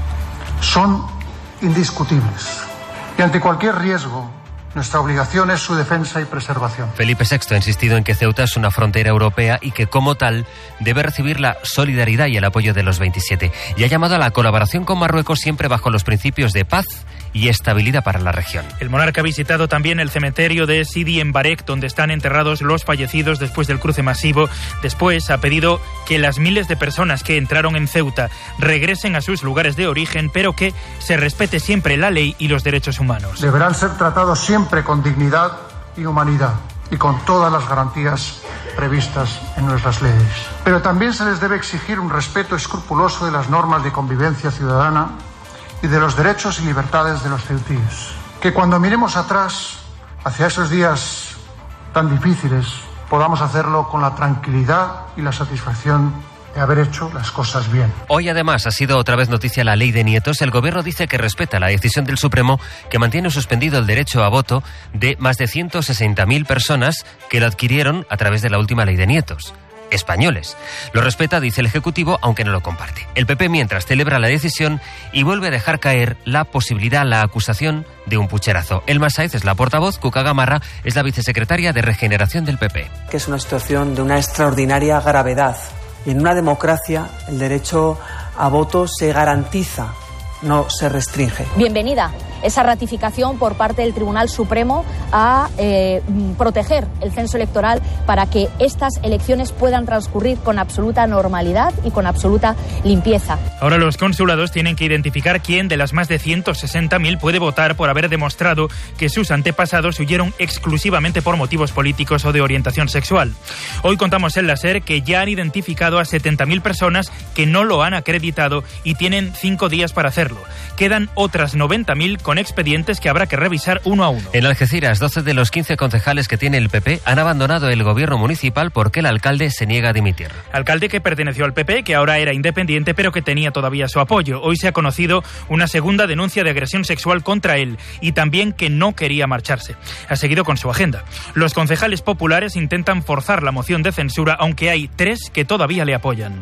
son indiscutibles. Y ante cualquier riesgo, nuestra obligación es su defensa y preservación. Felipe sexto ha insistido en que Ceuta es una frontera europea y que, como tal, debe recibir la solidaridad y el apoyo de los veintisiete. Y ha llamado a la colaboración con Marruecos siempre bajo los principios de paz y estabilidad para la región. El monarca ha visitado también el cementerio de Sidi en Barek, donde están enterrados los fallecidos después del cruce masivo. Después ha pedido que las miles de personas que entraron en Ceuta regresen a sus lugares de origen, pero que se respete siempre la ley y los derechos humanos. Deberán ser tratados siempre con dignidad y humanidad y con todas las garantías previstas en nuestras leyes. Pero también se les debe exigir un respeto escrupuloso de las normas de convivencia ciudadana y de los derechos y libertades de los ceutíes. Que cuando miremos atrás, hacia esos días tan difíciles, podamos hacerlo con la tranquilidad y la satisfacción de haber hecho las cosas bien. Hoy además ha sido otra vez noticia la ley de nietos. El gobierno dice que respeta la decisión del Supremo que mantiene suspendido el derecho a voto de más de ciento sesenta mil personas que lo adquirieron a través de la última ley de nietos. Españoles. Lo respeta, dice el Ejecutivo, aunque no lo comparte. El P P, mientras, celebra la decisión y vuelve a dejar caer la posibilidad, la acusación de un pucherazo. Elma Sáez es la portavoz, Cuca Gamarra es la vicesecretaria de Regeneración del P P. Que es una situación de una extraordinaria gravedad. Y en una democracia el derecho a voto se garantiza, no se restringe. Bienvenida esa ratificación por parte del Tribunal Supremo a eh, proteger el censo electoral para que estas elecciones puedan transcurrir con absoluta normalidad y con absoluta limpieza. Ahora los consulados tienen que identificar quién de las más de ciento sesenta mil puede votar por haber demostrado que sus antepasados huyeron exclusivamente por motivos políticos o de orientación sexual. Hoy contamos en la SER que ya han identificado a setenta mil personas que no lo han acreditado y tienen cinco días para hacerlo. Quedan otras noventa mil con con expedientes que habrá que revisar uno a uno. En Algeciras, doce de los quince concejales que tiene el P P han abandonado el gobierno municipal porque el alcalde se niega a dimitir. Alcalde que perteneció al P P, que ahora era independiente, pero que tenía todavía su apoyo. Hoy se ha conocido una segunda denuncia de agresión sexual contra él y también que no quería marcharse. Ha seguido con su agenda. Los concejales populares intentan forzar la moción de censura, aunque hay tres que todavía le apoyan.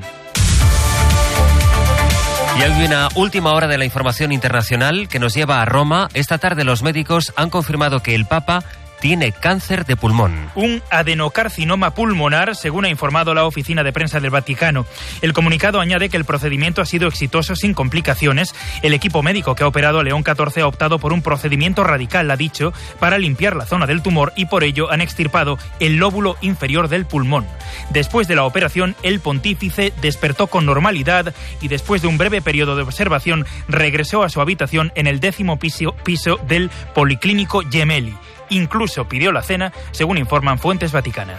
Y hay una última hora de la información internacional que nos lleva a Roma. Esta tarde los médicos han confirmado que el Papa tiene cáncer de pulmón. Un adenocarcinoma pulmonar, según ha informado la oficina de prensa del Vaticano. El comunicado añade que el procedimiento ha sido exitoso sin complicaciones. El equipo médico que ha operado a León catorce ha optado por un procedimiento radical, ha dicho, para limpiar la zona del tumor y por ello han extirpado el lóbulo inferior del pulmón. Después de la operación, el pontífice despertó con normalidad y después de un breve periodo de observación regresó a su habitación en el décimo piso, piso del Policlínico Gemelli. Incluso pidió la cena, según informan fuentes vaticanas.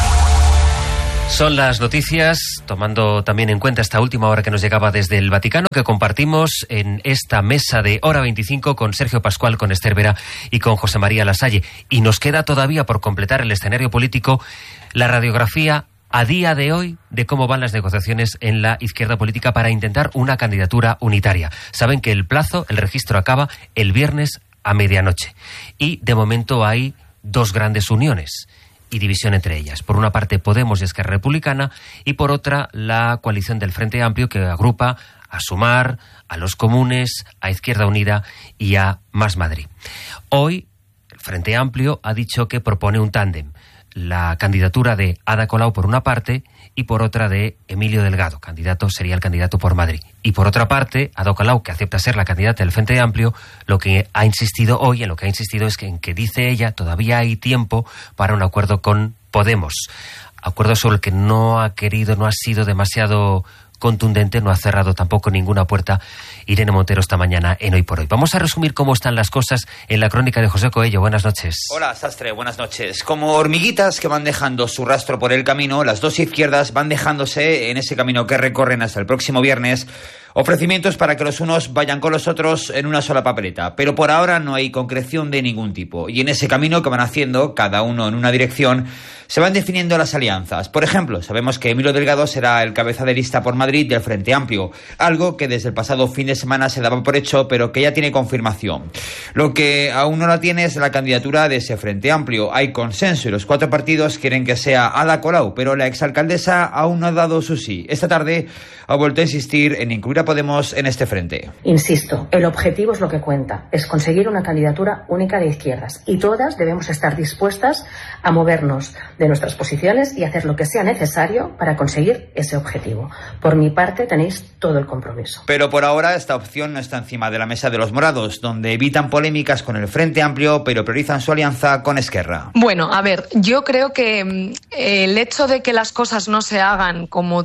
Son las noticias, tomando también en cuenta esta última hora que nos llegaba desde el Vaticano, que compartimos en esta mesa de Hora veinticinco con Sergio Pascual, con Esther Vera y con José María Lasalle. Y nos queda todavía por completar el escenario político la radiografía a día de hoy de cómo van las negociaciones en la izquierda política para intentar una candidatura unitaria. Saben que el plazo, el registro acaba el viernes a medianoche. Y de momento hay dos grandes uniones y división entre ellas. Por una parte Podemos y Esquerra Republicana y por otra la coalición del Frente Amplio, que agrupa a Sumar, a los Comunes, a Izquierda Unida y a Más Madrid. Hoy el Frente Amplio ha dicho que propone un tándem. La candidatura de Ada Colau por una parte y por otra de Emilio Delgado, candidato, sería el candidato por Madrid. Y por otra parte, Ada Colau, que acepta ser la candidata del Frente Amplio, lo que ha insistido hoy, en lo que ha insistido es que en que dice ella todavía hay tiempo para un acuerdo con Podemos. Acuerdo sobre el que no ha querido, no ha sido demasiado contundente, no ha cerrado tampoco ninguna puerta Irene Montero esta mañana en Hoy por Hoy. Vamos a resumir cómo están las cosas en la crónica de José Coello. Buenas noches. Hola, Sastre, buenas noches. Como hormiguitas que van dejando su rastro por el camino, las dos izquierdas van dejándose en ese camino que recorren hasta el próximo viernes ofrecimientos para que los unos vayan con los otros en una sola papeleta, pero por ahora no hay concreción de ningún tipo. Y en ese camino que van haciendo, cada uno en una dirección, se van definiendo las alianzas. Por ejemplo, sabemos que Emilio Delgado será el cabeza de lista por Madrid del Frente Amplio, algo que desde el pasado fin de semana se daba por hecho, pero que ya tiene confirmación. Lo que aún no la tiene es la candidatura de ese Frente Amplio. Hay consenso y los cuatro partidos quieren que sea Ada Colau, pero la exalcaldesa aún no ha dado su sí. Esta tarde ha vuelto a insistir en incluir a Podemos en este frente. Insisto, el objetivo es lo que cuenta, es conseguir una candidatura única de izquierdas y todas debemos estar dispuestas a movernos de nuestras posiciones y hacer lo que sea necesario para conseguir ese objetivo. Por mi parte tenéis todo el compromiso. Pero por ahora esta opción no está encima de la mesa de los morados, donde evitan polémicas con el Frente Amplio, pero priorizan su alianza con Esquerra. Bueno, a ver, yo creo que eh, el hecho de que las cosas no se hagan como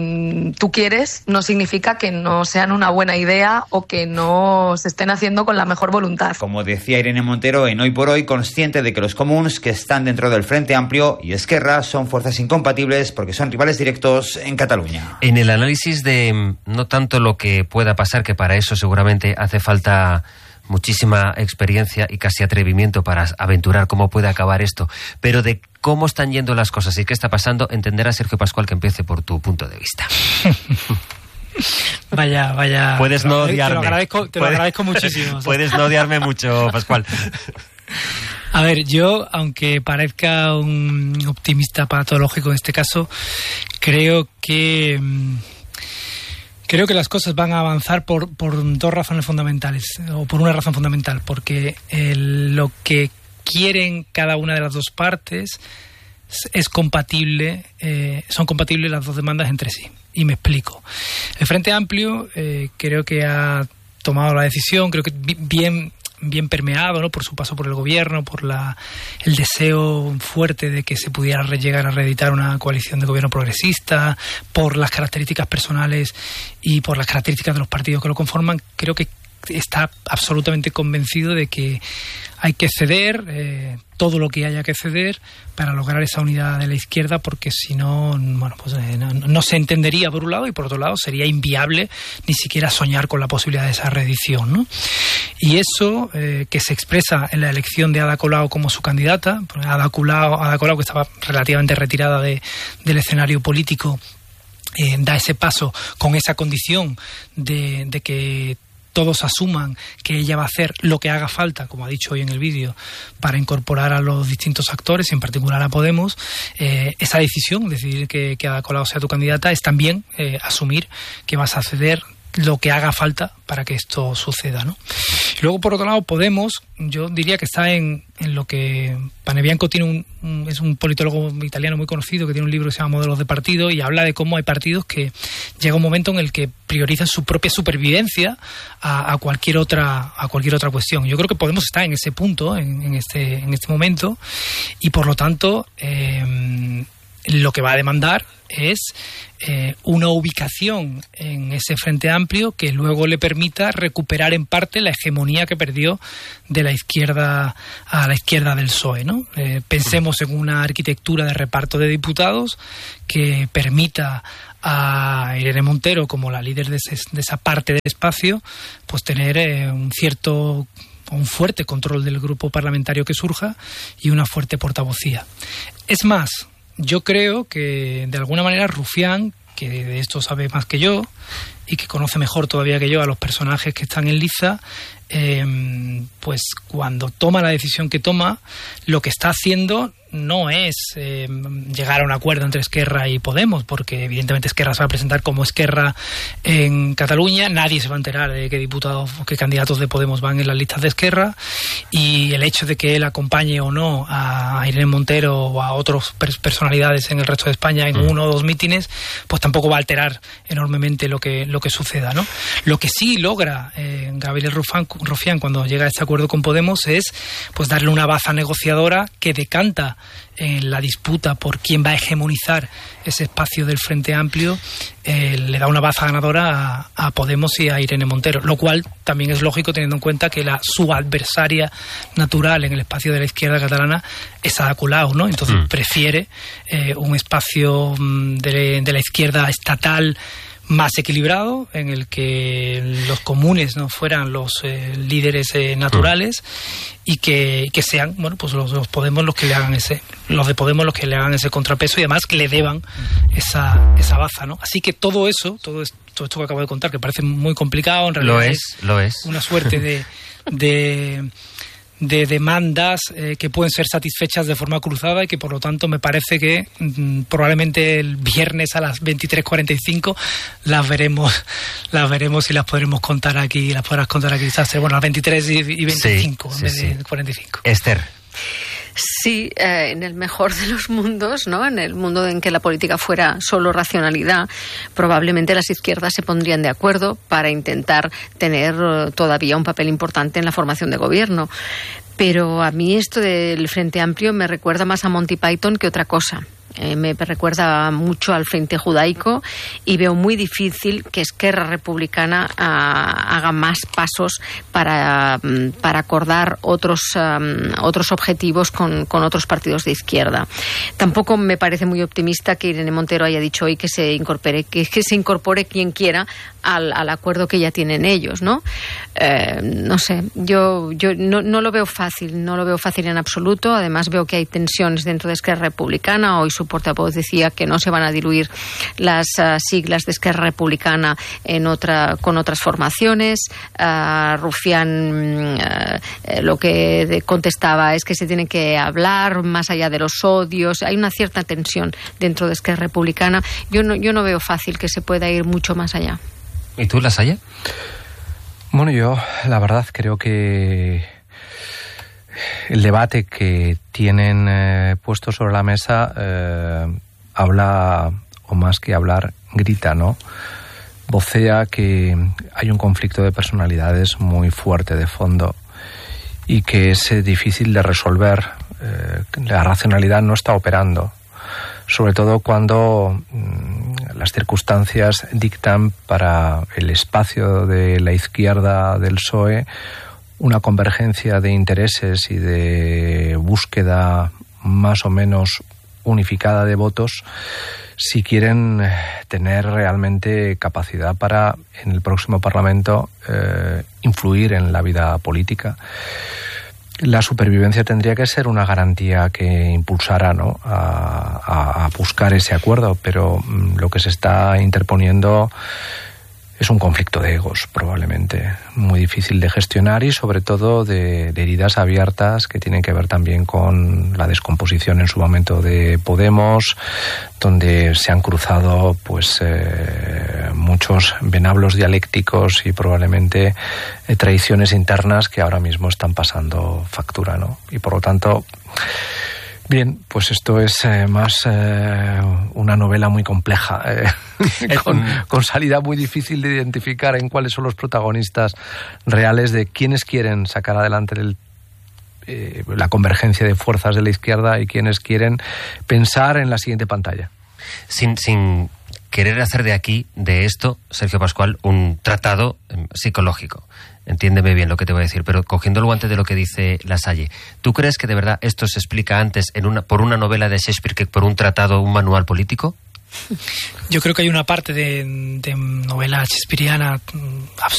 tú quieres no significa que no sean una buena idea o que no se estén haciendo con la mejor voluntad. Como decía Irene Montero en Hoy por Hoy, consciente de que los comuns que están dentro del Frente Amplio y Esquerra son fuerzas incompatibles porque son rivales directos en Cataluña. En el análisis de no tanto lo que pueda pasar, que para eso seguramente hace falta muchísima experiencia y casi atrevimiento para aventurar cómo puede acabar esto, pero de cómo están yendo las cosas y qué está pasando, entenderá Sergio Pascual, que empiece por tu punto de vista. Vaya, vaya. Puedes no odiarme. Te lo agradezco, te lo agradezco muchísimo. Puedes no odiarme mucho, Pascual. A ver, yo, aunque parezca un optimista patológico en este caso, creo que creo que las cosas van a avanzar por, por dos razones fundamentales, o por una razón fundamental, porque el, lo que quieren cada una de las dos partes es compatible, eh, son compatibles las dos demandas entre sí. Y me explico. El Frente Amplio eh, creo que ha tomado la decisión, creo que bien bien permeado, ¿no?, por su paso por el gobierno, por la el deseo fuerte de que se pudiera llegar a reeditar una coalición de gobierno progresista, por las características personales y por las características de los partidos que lo conforman. Creo que está absolutamente convencido de que hay que ceder eh, todo lo que haya que ceder para lograr esa unidad de la izquierda, porque si no, bueno, pues eh, no, no se entendería por un lado, y por otro lado sería inviable ni siquiera soñar con la posibilidad de esa reedición, ¿no? Y eso eh, que se expresa en la elección de Ada Colau como su candidata, Ada Colau, Ada Colau que estaba relativamente retirada de, del escenario político, eh, da ese paso con esa condición de, de que todos asuman que ella va a hacer lo que haga falta, como ha dicho hoy en el vídeo, para incorporar a los distintos actores, y en particular a Podemos. Eh, esa decisión, decidir que, que Ada Colau sea tu candidata, es también eh, asumir que vas a ceder lo que haga falta para que esto suceda, ¿no? Y luego, por otro lado, Podemos, yo diría que está en, en lo que Panebianco tiene un, un, es un politólogo italiano muy conocido que tiene un libro que se llama Modelos de Partido, y habla de cómo hay partidos que llega un momento en el que priorizan su propia supervivencia a, a cualquier otra a cualquier otra cuestión. Yo creo que Podemos estar en ese punto, en, en este en este momento, y por lo tanto eh, lo que va a demandar es eh, una ubicación en ese Frente Amplio que luego le permita recuperar en parte la hegemonía que perdió de la izquierda a la izquierda del P S O E, ¿no? Eh, pensemos en una arquitectura de reparto de diputados que permita a Irene Montero, como la líder de, ese, de esa parte del espacio, pues tener eh, un cierto un fuerte control del grupo parlamentario que surja y una fuerte portavocía. Es más, yo creo que de alguna manera Rufián, que de esto sabe más que yo y que conoce mejor todavía que yo a los personajes que están en liza, eh, pues cuando toma la decisión que toma, lo que está haciendo no es eh, llegar a un acuerdo entre Esquerra y Podemos, porque evidentemente Esquerra se va a presentar como Esquerra en Cataluña, nadie se va a enterar de qué diputados, qué candidatos de Podemos van en las listas de Esquerra, y el hecho de que él acompañe o no a Irene Montero o a otras personalidades en el resto de España en uno o dos mítines, pues tampoco va a alterar enormemente lo que lo que suceda, ¿no? Lo que sí logra eh, Gabriel Rufián, Rufián cuando llega a este acuerdo con Podemos es pues darle una baza negociadora que decanta en la disputa por quién va a hegemonizar ese espacio del Frente Amplio, eh, le da una baza ganadora a, a Podemos y a Irene Montero, lo cual también es lógico teniendo en cuenta que la su adversaria natural en el espacio de la izquierda catalana es Ada Colau, ¿no? Entonces mm. prefiere eh, un espacio de, de la izquierda estatal más equilibrado, en el que los comunes no fueran los eh, líderes eh, naturales, y que, que sean, bueno, pues los, los Podemos los que le hagan ese, los de Podemos los que le hagan ese contrapeso, y además que le deban esa, esa baza, ¿no? Así que todo eso, todo esto, todo esto que acabo de contar, que parece muy complicado, en realidad lo es, es lo es. una suerte de, de de demandas eh, que pueden ser satisfechas de forma cruzada, y que por lo tanto me parece que mmm, probablemente el viernes a las veintitrés cuarenta y cinco las veremos las veremos y las podremos contar aquí, las podrás contar aquí, Sastre. Bueno, a las veintitrés y veinticinco, sí, en sí, vez de sí. cuarenta y cinco. Esther. Sí, eh, en el mejor de los mundos, ¿no? En el mundo en que la política fuera solo racionalidad, probablemente las izquierdas se pondrían de acuerdo para intentar tener uh, todavía un papel importante en la formación de gobierno. Pero a mí esto del Frente Amplio me recuerda más a Monty Python que otra cosa. Eh, me recuerda mucho al Frente Judaico, y veo muy difícil que Esquerra Republicana uh, haga más pasos para, um, para acordar otros, um, otros objetivos con, con otros partidos de izquierda. Tampoco me parece muy optimista que Irene Montero haya dicho hoy que se incorpore, que, que se incorpore quien quiera al, al acuerdo que ya tienen ellos, ¿no? Eh, no sé, yo, yo no, no lo veo fácil, no lo veo fácil en absoluto. Además veo que hay tensiones dentro de Esquerra Republicana. Hoy su portavoz decía que no se van a diluir las uh, siglas de Esquerra Republicana en otra, con otras formaciones. Uh, Rufián uh, lo que de, contestaba es que se tiene que hablar más allá de los odios. Hay una cierta tensión dentro de Esquerra Republicana. Yo no, yo no veo fácil que se pueda ir mucho más allá. ¿Y tú, Lasalle? Bueno, yo la verdad creo que el debate que tienen eh, puesto sobre la mesa eh, habla, o más que hablar, grita, ¿no? Vocea que hay un conflicto de personalidades muy fuerte de fondo, y que es eh, difícil de resolver. Eh, la racionalidad no está operando, sobre todo cuando mmm, las circunstancias dictan para el espacio de la izquierda del P S O E una convergencia de intereses y de búsqueda más o menos unificada de votos si quieren tener realmente capacidad para en el próximo Parlamento eh, influir en la vida política. La supervivencia tendría que ser una garantía que impulsara, ¿no?, a, a, a buscar ese acuerdo, pero mm, lo que se está interponiendo es un conflicto de egos, probablemente, muy difícil de gestionar y sobre todo de, de heridas abiertas que tienen que ver también con la descomposición en su momento de Podemos, donde se han cruzado pues eh, muchos venablos dialécticos y probablemente eh, traiciones internas que ahora mismo están pasando factura, ¿no? Y por lo tanto, bien, pues esto es eh, más eh, una novela muy compleja, eh, con, con salida muy difícil de identificar en cuáles son los protagonistas reales de quienes quieren sacar adelante el, eh, la convergencia de fuerzas de la izquierda y quienes quieren pensar en la siguiente pantalla. Sin, sin querer hacer de aquí, de esto, Sergio Pascual, un tratado eh, psicológico. Entiéndeme bien lo que te voy a decir, pero cogiendo el guante de lo que dice Lasalle, ¿tú crees que de verdad esto se explica antes en una, por una novela de Shakespeare que por un tratado, un manual político? Yo creo que hay una parte de, de novela shakespeariana